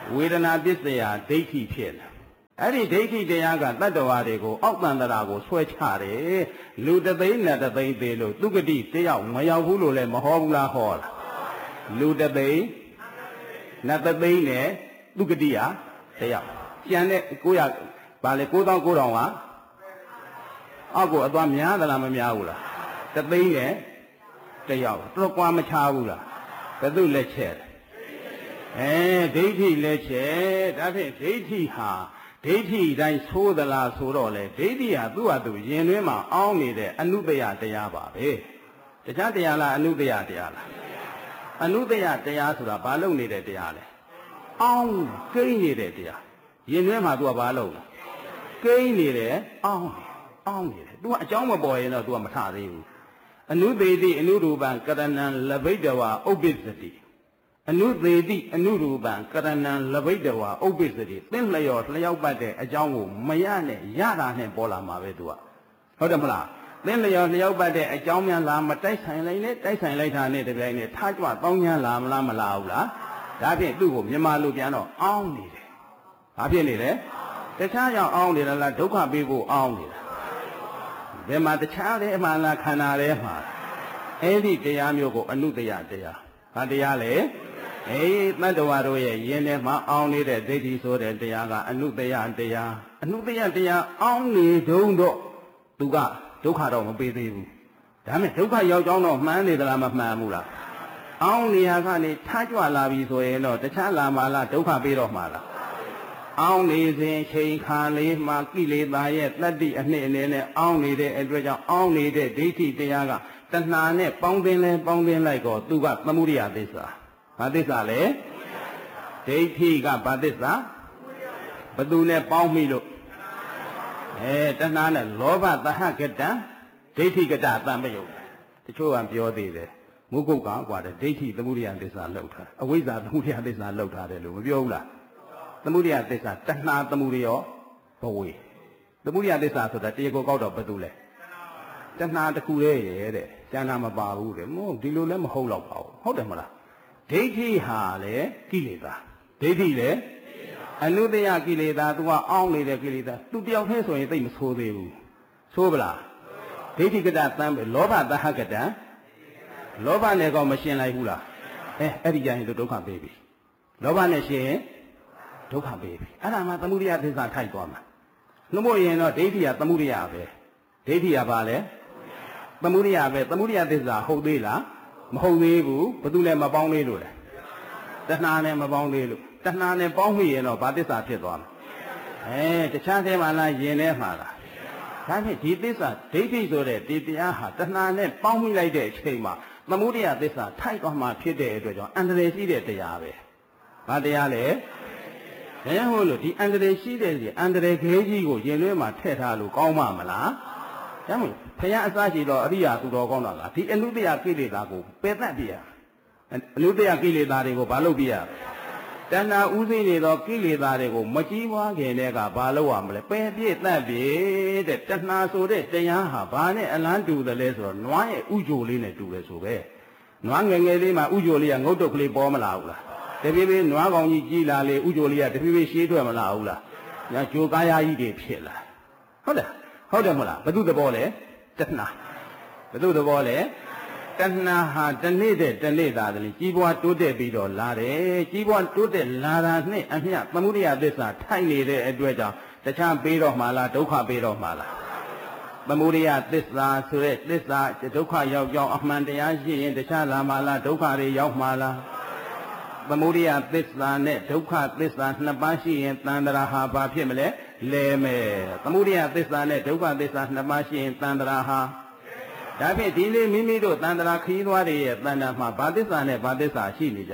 ဝေဒနာပစ္စယဒိဋ္ဌိဖြစ်လာအဲ့ဒီဒိဋ္ဌိတရားကတတ္တဝါတွေကိုအောက်တန်တရာကိုဆွဲချတယ်လူတသိန်းနဲ့တသိန်းသေးလို့သူကတိတယောက်မရောက်ဘူးလို့လည်းမဟောဘူးလားဟောလားလူတသိန်းနဲ့တသိန်းနဲ့သူကတိဟာတယောက်ကျန်တဲ့900ဗာလေ9900ကအောက်ကိုအသွားများသလားမများဘူးလားတသိန်းနဲ့တယောက်တော့ကွာမချဘူးလားဘယ်သူလက်ချက်ဒိဋ္ဌိလက်ချက်ဒါဖြင့်ဒိဋ္ဌိဟာဒိဋ္ဌိတိုင်းသိုးသလားဆိုတော့လေဒိဋ္ဌိဟာသူ့ဟာသူရင်တွင်းမှာအောင်းနေတဲ့အနုတ္တယတရားပါပဲတခြားတရားလားအနုတ္တယတရားလားအနုတ္တယတရားဆိုတာဘာလို့နေတဲ့တရားလဲအောင်းကိန်းနေတဲ့တရားရင်တွင်းမှာသူကဘာလို့လဲကိန်းနေတယ်အောင်းနေတယ်သူကအကြောင်းမပေါ်ရင်တော့သူကမထသေးဘူးအနုသေတိအနုရူပံကရဏံလဘိတဝါဥပ္ပစ္စတိအနုသေတိအနုရူပံကရဏံလဘိတဝါဥပ္ပစ္စတိသင်လျော်လျောက်ပတ်တဲ့အကြောင်းကိုမရနဲ့ရတာနဲ့ပေါ်လာမှာပဲသူကဟုတ်တယ်မလားသင်လျော်လျောက်ပတ်တဲ့အကြောင်းများလားမတိုက်ဆိုင်လိုက်နဲ့တိုက်ဆိုင်လိုက်တာနဲ့တပြိုင်နဲ့ထားကြွတောင်းချမ်းလာမလားမလာဘူးလားဒါဖြင့်သူ့ကိုမြန်မာလိုပြန်တော့အောင်းနေတယ်ဘာဖြစ်နေလဲတခြားကြောင့်အောင်းနေတာလားဒုက္ခပေးဖို့အောင်းနေတာဘယ်မှာတခြားတဲ့အမှန်လားခန္ဓာထဲမှာအဲ့ဒီတရားမျိုးကိုအနုတ္တယတရားဘာတရားလဲတတ္တဝါတို့ရဲ့ယင်ထဲမှာအောင်းနေတဲ့ဒိဋ္ဌိဆိုတဲ့တရားကအနုတ္တယတရားအနုတ္တယတရားအောင်းနေတုံးတော့သူကဒုက္ခတော့မပေးသေးဘူးဒါမဲ့ဒုက္ခရောက်ကြောင်းတော့မှန်းနေသလားမမှန်ဘူးလားအောင်းနေရကနေထားကြွလာပြီဆိုရင်တော့တခြားလာမှလားဒုက္ခပေးတော့မှလားအောင်းနေစဉ်ချိန်ခါလေးမှာကိလေသာရဲ့တတ္တိအနှစ်အနေနဲ့အောင်းနေတဲ့အတွက်ကြောင့်အောင်းနေတဲ့ဒိဋ္ဌိတရားကတဏှာနဲ့ပေါင်းတင်လိုက်တော့သူကသမုဒိယသစ္စာဘာသစ္စာလဲဒိဋ္ဌိကဘာသစ္စာဘသူနဲ့ပေါင်းမိလို့တဏှာနဲ့လောဘသဟကတံဒိဋ္ဌိကတသံပယုတ်တချို့ကပြောသေးတယ်မုဂုတ်ကကွာတဲ့ဒိဋ္ဌိသမုဒိယသစ္စာလောက်ထားအဝိဇ္ဇာသမုဒိယသစ္စာလောက်ထားတယ်လို့မပြောဘူးလားသမုဒိယသစ္စာတဏှာသမုဒိယဘဝေသမုဒိယသစ္စာဆိုတာတရားကိုကောက်တော့ဘယ်သူလဲတဏှာတစ်ခုရဲ့တဲ့ကျန်တာမပါဘူးတဲ့မဟုတ်ဒီလိုလည်းမဟုတ်တော့ပါဘူးဟုတ်တယ်မလားဒိဋ္ဌိဟာလေကိလေသာဒိဋ္ဌိလေအနုတ္တယကိလေသာ तू ကအောင်းနေတဲ့ကိလေသာ तू တယောက်တည်းဆိုရင်သိမဆိုးသေးဘူးဆိုးပလားဒိဋ္ဌိကတသံလောဘသဟကတံလောဘနဲ့ကောမရှင်းလိုက်ဘူးလားအဲ့ဒီကြရင်ဒုက္ခပေးပြီလောဘနဲ့ရှင်းရင်ဒုက္ခပေးပြီအဲ့ဒါမှသမုဒိယသစ္စာထိုက်သွားမှာနှမို့ရင်တော့ဒိဋ္ဌိကသမုဒိယပဲဒိဋ္ဌိကဘာလဲသမုဒိယပဲသမုဒိယသစ္စာဟုတ်သေးလားမဟုတ်သေးဘူးဘာလို့လဲမပေါင်းသေးလို့လဲတဏှာနဲ့မပေါင်းသေးလို့တဏှာနဲ့ပေါင်းမိရင်တော့ဘာသစ္စာဖြစ်သွားမှာတခြားသေးမှလားယင်ထဲမှာလားဒါဖြင့်ဒီသစ္စာဒိဋ္ဌိဆိုတဲ့ဒီတရားဟာတဏှာနဲ့ပေါင်းမိလိုက်တဲ့အချိန်မှာသမုဒိယသစ္စာထိုက်သွားမှဖြစ်တဲ့အတွက်ကြောင့်အန္တရာယ်ရှိတဲ့တရားပဲဘာတရားလဲဒါကြောင့်မို့လို့ဒီအန္တရာယ်ရှိတဲ့ဒီအန္တရာယ်ခဲကြီးကိုရင်ထဲမှာထည့်ထားလို့ကောင်းမှာမလားဒါမှမဟုတ်ဘုရားအစရှိတော့အရိယာသူတော်ကောင်းတာကဒီအနုတ္တယကိလေသာကိုပယ်တတ်ပြရအနုတ္တယကိလေသာတွေကိုဘာလုပ်ပြရတဏှာဥသိနေသောကိလေသာတွေကိုမကြီးပွားခင်တည်းကဘာလုပ်ရမလဲပယ်ပြည့်တတ်ပြည့်တဲ့တဏှာဆိုတဲ့တရားဟာဘာနဲ့အလန်းတူတယ်လဲဆိုတော့နွားရဲ့ဥကြိုလေးနဲ့တူတယ်ဆိုပဲနွားငယ်ငယ်လေးမှာဥကြိုလေးကငုတ်တုတ်ကလေးပေါ်မလာဘူးလားတဖြည်းဖြည်းနွားကောင်ကြီးကြီးလာလေဥကြိုလေးကတဖြည်းဖြည်းရှေးထွက်မလာဘူးလားညာကြိုကားရကြီးတွေဖြစ်လာဟုတ်တယ်ဟုတ်တယ်မလားဘု து သဘောလဲတဏှာဘု து သဘောလဲတဏှာဟာတနေ့တဲ့တနေ့သာတည်းကြီးပွားတိုးတက်ပြီးတော့လာတယ်ကြီးပွားတိုးတက်လာတာနဲ့အမျှသမုဒိယသစ္စာထိုက်နေတဲ့အတွက်ကြောင့်တခြားပေးတော့မှလားဒုက္ခပေးတော့မှလားသမုဒိယသစ္စာဆိုတဲ့သစ္စာဒုက္ခရောက်ကြောင်းအမှန်တရားရှိရင်တခြားလာမှလားဒုက္ခတွေရောက်မှလားသမုဒိယသစ္စာနဲ့ဒုက္ခသစ္စာနှစ်ပါးရှိရင်တန်ត្រာဟာဘာဖြစ်မလဲလဲမယ်သမုဒိယသစ္စာနဲ့ဒုက္ခသစ္စာနှစ်ပါးရှိရင်တန်ត្រာဟာဒါဖြင့်ဒီလေးမိမိတို့တန်ត្រာခရီးသွားတွေရဲ့တန်ត្រာမှာဘာသစ္စာနဲ့ဘာသစ္စာရှိနေကြ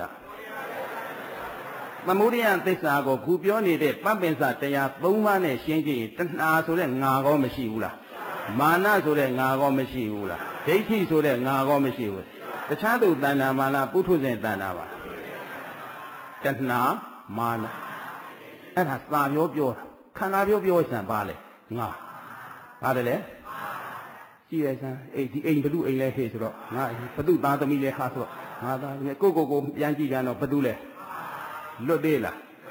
သမုဒိယသစ္စာကိုခုပြောနေတဲ့ပပ္ပင်္စတရား၃ပါးနဲ့ရှင်းကြည့်ရင်တဏှာဆိုတဲ့ငါကောမရှိဘူးလားမာနဆိုတဲ့ငါကောမရှိဘူးလားဒိဋ္ဌိဆိုတဲ့ငါကောမရှိဘူးတခြားသူတဏှာမာနပုထုဇဉ်တဏှာပါတဏှာမာနအဲ့ဒါသာပြောတာခန္ဓာပြောစံပါလေငါပါတယ်လေကြည့်ရစမ်းဒီအိမ်ဘလူအိမ်လဲဟေ့ဆိုတော့ငါဘသူသားသမီးလဲဟာဆိုတော့ငါသားကိုပြန်ကြည့်ကြတော့ဘသူလဲလွတ်သေးလား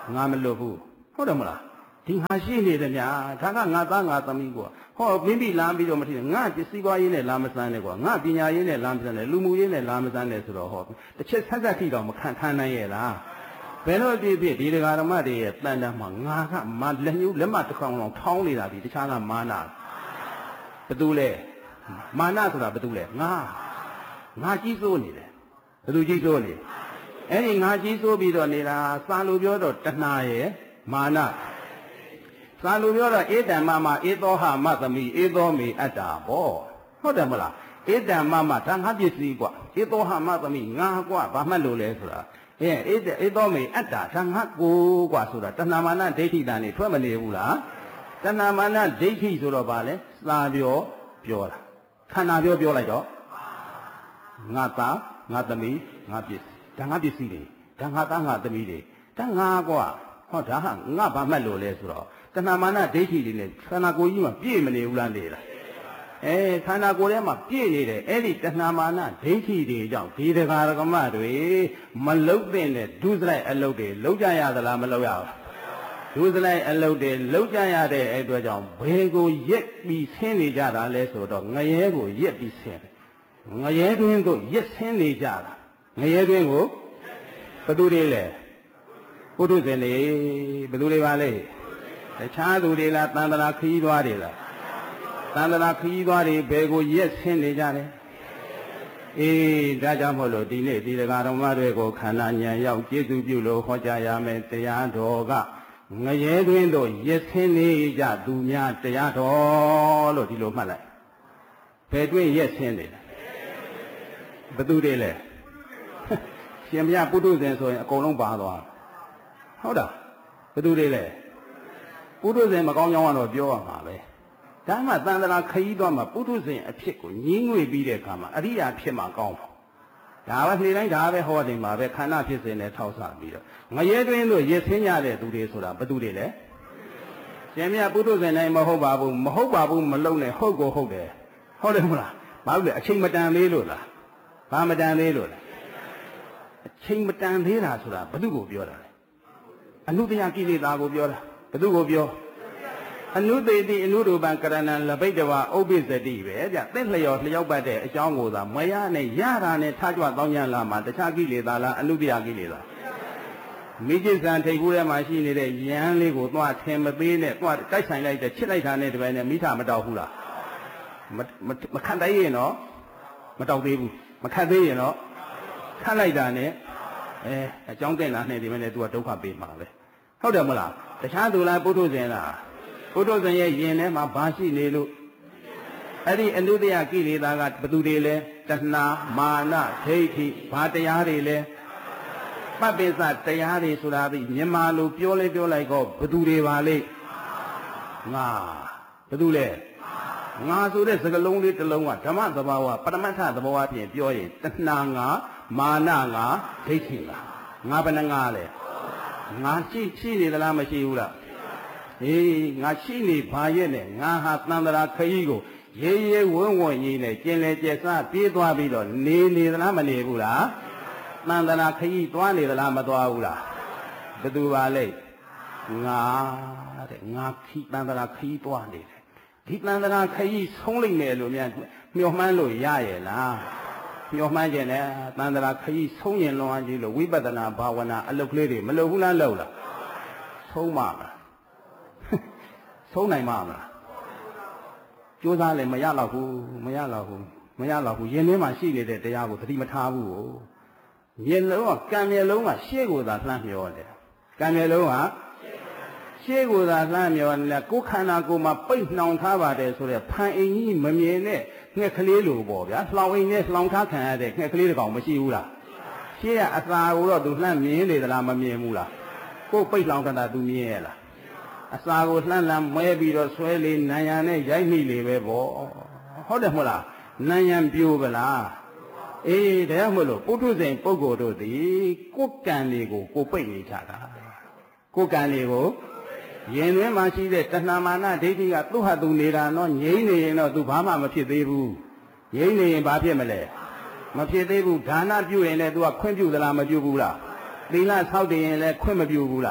ငါမလွတ်ဘူးဟုတ်တယ်မလားဒီငါရှိနေတယ်ညာဒါကငါသားငါသမီးကွာဟောမိမိလာပြီးတော့မထီးငါပစ္စည်းပွားရေးနဲ့လာမစမ်းနဲ့ကွာငါပညာရေးနဲ့လာမစမ်းနဲ့လူမှုရေးနဲ့လာမစမ်းနဲ့ဆိုတော့ဟောတစ်ချက်ဆက်ဆက်ထိတော့မခံနိုင်ရဲ့လားဘယ်လိုဖြစ်ဖြစ်ဒီဒကာဓမ္မတွေရဲ့တန်တမ်းမှာငါကမလက်ညှိုးလက်မတစ်ခေါင်လောက်ထောင်းနေတာဒီတခြားကမာနဘသူလဲမာနဆိုတာဘသူလဲငါကြီးစိုးနေတယ်ဘသူကြီးစိုးနေအဲ့ဒီငါကြီးစိုးပြီးတော့နေတာစာလိုပြောတော့တဏှာရဲ့မာနစာလိုပြောတော့ဧတံမမဧသောဟမသမိဧသောမေအတ္တာဘောဟုတ်တယ်မလားဧတံမမဒါငါပစ္စည်းကွာဧသောဟမသမိငါကွာဘာမှတ်လို့လဲဆိုတာဧသောမေအတ္တာဒါငါကိုကွာဆိုတာတဏှာမာနဒိဋ္ဌိတန်နေထွက်မနေဘူးလားတဏှာမာနဒိဋ္ဌိဆိုတော့ဗာလဲစာပြောတာခန္ဓာပြောလိုက်တော့ငါသားငါသမီးငါပစ္စည်းဒါငါပစ္စည်းတွေဒါငါသားငါသမီးတွေဒါငါကွာဟောဒါဟာငါဘာမှတ်လို့လဲဆိုတော့တဏှာမာနဒိဋ္ဌိတွေနဲ့ခန္ဓာကိုယ်ကြီးမှာပြည့်မနေဘူးလားနေလားခန္ဓာကိုယ်ထဲမှာပြည့်နေတယ်အဲ့ဒီတဏှာမာနဒိဋ္ဌိတွေကြောင့်ဒီဒကာဒကမတွေမလုတ်တဲ့ဒုစရိုက်အလုပ်တွေလုပ်ကြရသလားမလုပ်ရဘူးဒုစရိုက်အလုပ်တွေလုပ်ကြရတဲ့အဲ့အတွက်ကြောင့်ဘယ်ကိုရက်ပြီးဆင်းနေကြတာလဲဆိုတော့ငရဲကိုရက်ပြီးဆင်းငရဲတွင်းကိုရက်ဆင်းနေကြတာငရဲတွင်းကိုဘသူတွေလဲပုထုဇဉ်တွေဘသူတွေပါလဲတခြားသူတွေလားတန်တရာခရီးသွားတွေလားတန်တရာခရီးသွားတွေဘယ်ကိုရက်ဆင်းနေကြတယ်ဒါကြောင့်မို့လို့ဒီနေ့ဒီဒကာတော်မတွေကိုခန္ဓာဉာဏ်ရောက်ကျေစုပြုလို့ဟောကြားရမယ်တရားတော်ကငရဲတွင်တို့ရက်ဆင်းနေကြသူများတရားတော်လို့ဒီလိုမှတ်လိုက်ဘယ်တွင်ရက်ဆင်းနေလဲဘသူတွေလဲရှင်မြတ်ပုထုဇဉ်ဆိုရင်အကုန်လုံးပါသွားဟုတ်တာဘသူတွေလဲပုထုဇဉ်မကောင်းကြောင်းကတော့ပြောရမှာပဲဒါမှသန္တရာခရီးသွားမှာပုထုဇဉ်အဖြစ်ကိုညင်းငွေပြီးတဲ့အခါမှာအရိယာဖြစ်မှာကောင်းပါဒါပဲနေ့တိုင်းဒါပဲဟောတယ်မှာပဲခန္ဓာဖြစ်စဉ်နဲ့ထောက်ဆပြီးတော့ငရဲတွင်းတို့ရစ်ဆင်းရတဲ့သူတွေဆိုတာဘသူတွေလဲရှင်မြတ်ပုထုဇဉ်တိုင်းမဟုတ်ပါဘူးမလုံနဲ့ဟုတ်ကိုဟုတ်တယ်ဟုတ်တယ်မလားဘာလို့လဲအချိန်မတန်သေးလို့လားဘာမတန်သေးလို့လဲအချိန်မတန်သေးတာဆိုတာဘသူကိုပြောတာလဲအနုတ္တယကိလေသာကိုပြောတာဘသူကိုပြောအနုသေတိအနုရူပံကရဏံလဘိတဝဥပ္ပစ္စတိပဲဗျသင့်လျော်လျောက်ပတ်တဲ့အကြောင်းကိုသာမရနဲ့ရတာနဲ့ထားကြွတောင်းကြလာမှာတခြားကိလေသာလားအနုတ္တယကိလေသာမိจิตဇံထိပ်ကူးထဲမှာရှိနေတဲ့ယန်းလေးကိုသွားထင်မသေးနဲ့သွားတိုက်ဆိုင်လိုက်တဲ့ချစ်လိုက်တာနဲ့တပည့်နဲ့မိထမတောက်ဘူးလားမခတ်သေးရင်တော့မတောက်သေးဘူးမခတ်သေးရင်တော့ခတ်လိုက်တာနဲ့အကြောင်းတင်တာနဲ့ဒီမဲ့နဲ့ तू ကဒုက္ခပေးမှာပဲဟုတ်တယ်မလားတခြားသူလားပုထုဇဉ်လားပုထုဇဉ်ရဲ့ယင်ထဲမှာဘာရှိနေလို့အဲ့ဒီအနုတ္တယကိလေသာကဘသူတွေလဲတဏှာမာနဒိဋ္ဌိဘာတရားတွေလဲပပ္ပိစတရားတွေဆိုတာဒီမြန်မာလိုပြောလိုက်တော့ဘသူတွေပါလိမ့်ငါဘသူလဲငါဆိုတဲ့စကားလုံးလေးတစ်လုံးကဓမ္မသဘာဝပရမတ္ထသဘောအပြင်ပြောရင်တဏှာငါမာနငါဒိဋ္ဌိငါဘယ်နှငါလဲငါရှိနေသလားမရှိဘူးလားငါရှိနေပါရဲ့နဲ့ငါဟာသံဃာခရီးကိုရေးဝန်းကြီးနဲ့ကျင်လေကျက်စားပြေးသွားပြီးတော့နေသလားမနေဘူးလားသံဃာခရီးသွားနေသလားမသွားဘူးလားဘယ်သူပါလဲငါတဲ့ငါသံဃာခရီးသွားနေတယ်ဒီသံဃာခရီးဆုံးလိုက်မယ်လို့များမျှော်မှန်းလို့ရရဲ့လားမျှော်မှန်းခြင်းနဲ့သံဃာခရီးဆုံးရင်လွန်အားကြီးလို့ဝိပဿနာဘာဝနာအလုပ်ကလေးတွေမလုပ်ဘူးလားလုပ်လားဆုံးပါမလားဆုံးနိုင်မှာမလားကြိုးစားလည်းမရတော့ဘူးယင်ထဲမှာရှိနေတဲ့တရားကိုသတိမထားဘူးကိုမျက်လုံးကကံမျက်လုံးကရှေ့ကိုသာလှမ်းမျောတယ်ကံမျက်လုံးကရှေ့ကိုသာလှမ်းမျောတယ်ကိုယ်ခန္ဓာကိုယ်မှာပိတ်နှောင်ထားပါတယ်ဆိုတဲ့ဖန်အိမ်ကြီးမမြင်တဲ့ငှက်ကလေးလိုပေါ့ဗျာလှောင်အိမ်နဲ့လှောင်ထားခံရတဲ့ငှက်ကလေးတစ်ကောင်မရှိဘူးလားရှေ့ကအသာကိုတော့သူလှမ်းမြင်နေသလားမမြင်ဘူးလားကိုယ်ပိတ်လှောင်ထားတာသူမြင်ရဲ့လားအစာကိုလှမ်းမဲပြီးတော့ဆွဲလေနံရံနဲ့ရိုက်မိလေပဲပေါ့ဟုတ်တယ်မဟုတ်လားနံရံပြိုးပလားဒါမှမဟုတ်ပုထုဇဉ်ပုဂ္ဂိုလ်တို့သည်ကိုယ်ကံတွေကိုကိုပိတ်နေကြတာကိုယ်ကံတွေကိုရင်တွင်မှရှိတဲ့တဏှာမာနဒိဋ္ဌိကသူ့ဟာသူနေတာနော်ငြိမ့်နေရင်တော့သူဘာမှမဖြစ်သေးဘူးငြိမ့်နေရင်ဘာဖြစ်မလဲမဖြစ်သေးဘူးဒါနပြုရင်လည်းသူကခွင့်ပြုသလားမပြုဘူးလားသီလဆောက်တည်ရင်လည်းခွင့်မပြုဘူးလား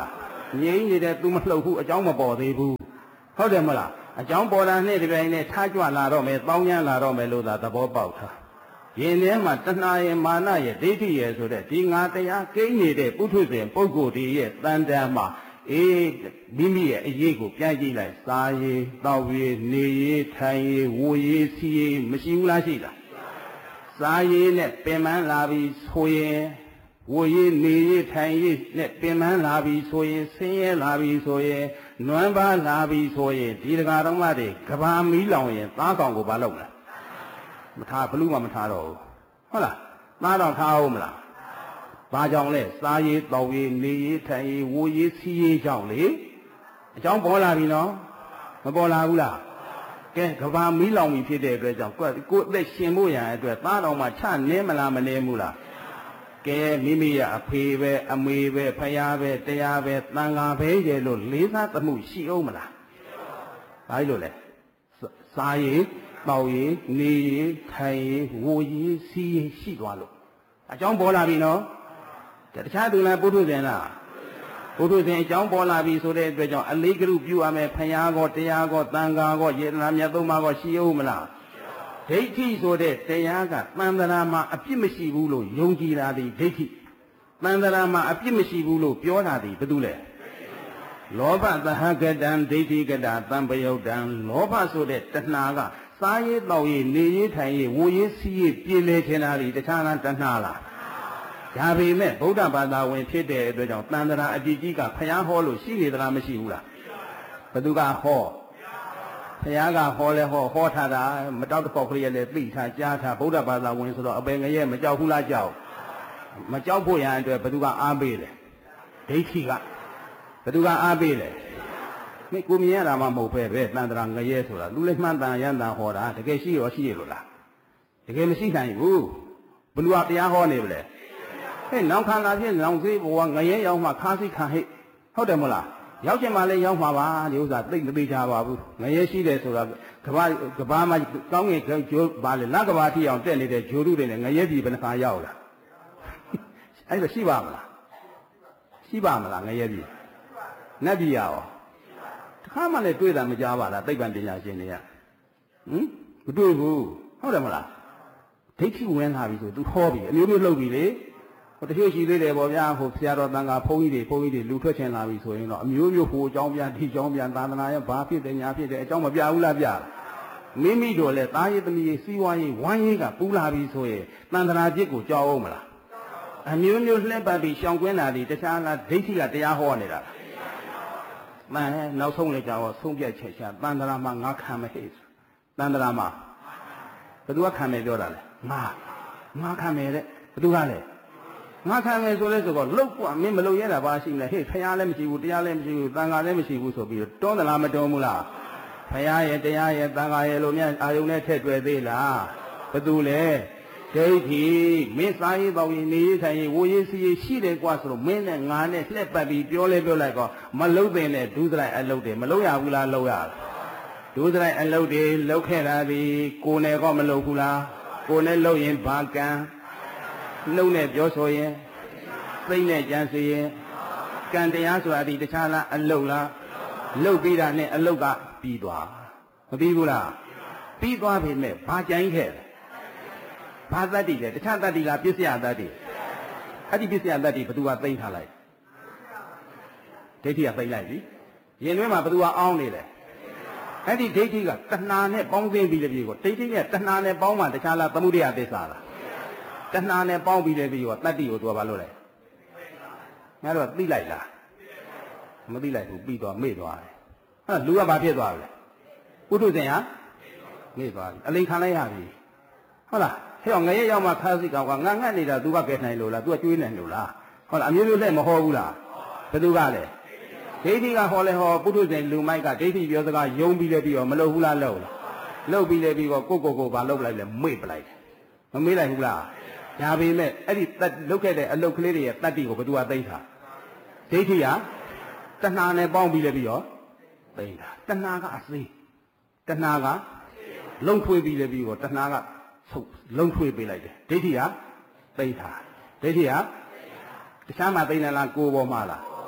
ငြိမ်းနေတဲ့သူမလှုပ်ဘူးအကြောင်းမပေါ်သေးဘူးဟုတ်တယ်မလားအကြောင်းပေါ်တာနဲ့ဒီပိုင်းနဲ့ထားကြွလာတော့မယ်တောင်းရမ်းလာတော့မယ်လို့သာသဘောပေါက်တာယင်ထဲမှာတဏှာရဲ့မာနရဲ့ဒိဋ္ဌိရဲ့ဆိုတဲ့ဒီငါတရားကိန်းနေတဲ့ပုထုဇဉ်ပုဂ္ဂိုလ်တွေရဲ့တန်တမ်းမှာမိမိရဲ့အရေးကိုပြန်ကြည့်လိုက်စားရည်တောက်ရည်နေရည်ထိုင်ရည်ဝူရည်စီရည်မရှိဘူးလားရှိလားစားရည်နဲ့ပင်ပန်းလာပြီးဆိုရင်ဝူရည်နေရည်ထိုင်ရည်နဲ့ပင်ပန်းလာပြီးဆိုရင်ဆင်းရဲလာပြီးဆိုရင်နွမ်းပါလာပြီးဆိုရင်ဒီတကားတော်မတွေကဘာမီးလောင်ရင်သားကောင်ကိုဘာလုပ်မလဲမထားဘလူးမှမထားတော့ဘူးဟုတ်လားသားတော့ထားအောင်မလားဘာကြောင့်လဲစားရည်တောက်ရည်နေရည်ထိုင်ရည်ဝူရည်စီရည်ကြောင့်လေအကြောင်းပေါ်လာပြီနော်မပေါ်လာဘူးလားကဲကဘာမီးလောင်ပြီဖြစ်တဲ့အတွက်ကြောင့်ကိုယ်အသက်ရှင်ဖို့ရန်အတွက်သားတော်မှချနင်းမလားမနေဘူးလားကဲမိမိရဲ့အဖေပဲအမေပဲဖယားပဲတရားပဲတန်ခါပဲရဲ့လို့လေးစားသမှုရှိအောင်မလားဘာလို့လဲစားရည်တောက်ရည်နေရည်ထိုင်ရည်ဝူရည်စီရည်ရှိသွားလို့အကြောင်းပေါ်လာပြီနော်တခြားသူလားပုထုဇဉ်လားပုထုဇဉ်အကြောင်းပေါ်လာပြီဆိုတဲ့အတွက်ကြောင့်အလေးကရုပြုရမယ်ဖယားကောတရားကောတန်ခါကောယေတနာမြတ်သုံးပါးကောရှိအောင်မလားဒိဋ္ဌိဆိုတဲ့တရားကတန်တရာမှာအပြစ်မရှိဘူးလို့ယုံကြည်တာဒီဒိဋ္ဌိတန်တရာမှာအပြစ်မရှိဘူးလို့ပြောတာဒီဘာတူလဲလောဘသဟကတံဒိဋ္ဌိကတသံပယုတ်တံလောဘဆိုတဲ့တဏှာကစားရည်တောက်ရည်နေရည်ထိုင်ရည်ဝူရည်စီးရည်ပြင်းလေထင်တာဒီတခြားလားတဏှာလားဒါပေမဲ့ဗုဒ္ဓဘာသာဝင်ဖြစ်တဲ့အတွက်ကြောင့်တန်တရာအကြည့်ကြီးကဖျားဟောလို့ရှိနေသလားမရှိဘူးလားဘသူကဟောဖျားကဟောလဲဟောထားတာမတောက်တစ်ခေါက်ကလေးလည်းသိထားကြားထားဗုဒ္ဓဘာသာဝင်ဆိုတော့အပင်ငရဲမကြောက်ဘူးလားကြောက်မကြောက်ဖို့ရန်အတွက်ဘသူကအားပေးတယ်ဒိဋ္ဌိကဘသူကအားပေးတယ်မိကိုမြင်ရတာမှမဟုတ်ပဲတန်တရာငရဲဆိုတာလူလည်းမှန်တန်ရန်တန်ဟောတာတကယ်ရှိရောရှိရလို့လားတကယ်မရှိနိုင်ဘူးဘလူကတရားဟောနေပြီလေဟဲ့နောင်ခန္ဓာဖြင့်နောင်သေးဘဝငရဲရောက်မှခါးစိခံဟိဟုတ်တယ်မလားရောက်ချင်မှလည်းရောက်မှာပါဒီဥစ္စာသိမသိချပါဘူးငရဲရှိတယ်ဆိုတာကဘာမှာကောင်းငင်ကျိုးပါလေလက်ကဘာထိအောင်တက်နေတဲ့ဂျိုရုတွေနဲ့ငရဲပြည်ဘယ်နှခါရောက်လာအဲ့ဒါရှိပါမလားရှိပါမလားငရဲပြည်နတ်ပြည်ရောတခါမှလည်းတွေ့တာမကြပါလားသိပ္ပံပညာရှင်တွေကမတွေ့ဘူးဟုတ်တယ်မလားဒိဋ္ဌိဝင်လာပြီဆိုသူဟောပြီအမျိုးမျိုးလှုပ်ပြီလေဟိုတချို့ရှိသေးတယ်ပေါ့ဗျာဟိုဆရာတော်တန်ခါဘုန်းကြီးတွေလူထွက်ချင်လာပြီဆိုရင်တော့အမျိုးမျိုးဟိုအကြောင်းပြန်ဒီအကြောင်းပြန်သာသနာရဲ့ဘာဖြစ်တယ်ညာဖြစ်တယ်အကြောင်းမပြဘူးလားပြမိမိတို့လည်းသားရေးသမီးရေးစီးပွားရေးဝမ်းရေးကပူလာပြီဆိုရင်တန်တရာจิตကိုကြောက်အောင်မလားအမျိုးမျိုးလှည့်ပတ်ပြီးရှောင်ကွင်းတာဒီတခြားလားဒိဋ္ဌိကတရားဟောနေတာမှန်နောက်ဆုံးလည်းကြောက်ဆုံးပြတ်ချက်ချတန်တရာမှာငါခံမဟဲ့တန်တရာမှာဘယ်သူကခံမယ်ပြောတာလဲငါခံမယ်တဲ့ဘယ်သူကလဲငါခံမယ်ဆိုလဲဆိုတော့လုတ်กว่าမင်းမလုတ်ရတာဘာရှိမလဲဟေ့ဖယားလည်းမရှိဘူးတရားလည်းမရှိဘူးတန်ခါလည်းမရှိဘူးဆိုပြီးတွန်းသလားမတွန်းဘူးလားဖယားရဲ့တရားရဲ့တန်ခါရဲ့လို့များအာယုန်နဲ့ထည့်တွေ့သေးလားဘယ်သူလဲဒိဋ္ဌိမင်းစားရေးတော်ရင်နေရေးထိုင်ရေးဝိုးရေးစီရေးရှိတယ်กว่าဆိုတော့မင်းနဲ့ငါနဲ့လှက်ပတ်ပြီးပြောလဲပြောလိုက်တော့မလုတ်တဲ့နဲ့ဒုစရိုက်အလုတ်တယ်မလုတ်ရဘူးလားလုတ်ရဒုစရိုက်အလုတ်တွေလုတ်ခဲ့တာဒီကိုယ်နဲ့ကောမလုတ်ဘူးလားကိုယ်နဲ့လုတ်ရင်ဘာကံနှုတ်နဲ့ပြောဆိုရင်သိမ့်နဲ့ကြံစီရင်ကံတရားဆိုတာဒီတခြားလားအလုတ်လားလုတ်ပြီးတာနဲ့အလုတ်ကပြီးသွားမပြီးဘူးလားပြီးသွားပြီမဲ့ဘာကြိုင်းခဲ့ဘာတတ္တိလဲတခြားတတ္တိလားပစ္စယတတ္တိအဲ့ဒီပစ္စယတတ္တိဘသူကသိမ့်ထားလိုက်ဒိဋ္ဌိကသိမ့်လိုက်ပြီရင်တွင်းမှာဘသူကအောင်းနေတယ်အဲ့ဒီဒိဋ္ဌိကတဏှာနဲ့ပေါင်းစည်းပြီးတဲ့ပြီကိုဒိဋ္ဌိနဲ့တဏှာနဲ့ပေါင်းမှတခြားလားသမုဒယသစ္စာလားတဏှာနဲ့ပေါင်းပြီးတဲ့ပြီကိုတတ္တိကိုသူကဘာလို့လဲငါတို့သိလိုက်လားမသိလိုက်ဘူးပြီးတော့မေ့သွားတယ်အဲ့လူကဘာဖြစ်သွားလဲပုထုဇဉ်ဟာမေ့သွားပြီအလိန်ခံလိုက်ရပြီဟုတ်လားဟဲ့ငရဲရောက်မှခါးစိကောင်ကငါငတ်နေတာသူကကဲနိုင်လို့လားသူကကျွေးနိုင်လို့လားဟုတ်လားအမျိုးမျိုးလက်မဟောဘူးလားဘယ်သူကလဲဒိဋ္ဌိကဟောလဲဟောပုထုဇဉ်လူမိုက်ကဒိဋ္ဌိပြောစကားယုံပြီးလဲပြီးတော့မလုပ်ဘူးလားလုပ်ပြီးလဲပြီးတော့ကိုဘာလုပ်လိုက်လဲမေ့ပလိုက်မမေ့လိုက်ဘူးလားဒါပေမဲ့အဲ့ဒီလုတ်ခဲ့တဲ့အလုတ်ကလေးတွေရဲ့တတ္တိကိုဘယ်သူကသိမ့်တာဒိဋ္ဌိကတဏှာနဲ့ပေါင်းပြီးလဲပြီးတော့သိမ့်တာတဏှာကအစေးတဏှာကလုံထွေးပြီးလဲပြီးတော့တဏှာကလုံထွေးပေးလိုက်တယ်ဒိဋ္ဌိကသိမ့်တာဒိဋ္ဌိကတခြားမှာသိမ့်တယ်လားကိုယ်ပေါ်မှာလားဘ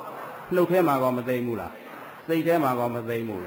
နှုတ်ထဲမှာကောမသိမ့်ဘူးလားစိတ်ထဲမှာကောမသိမ့်ဘူး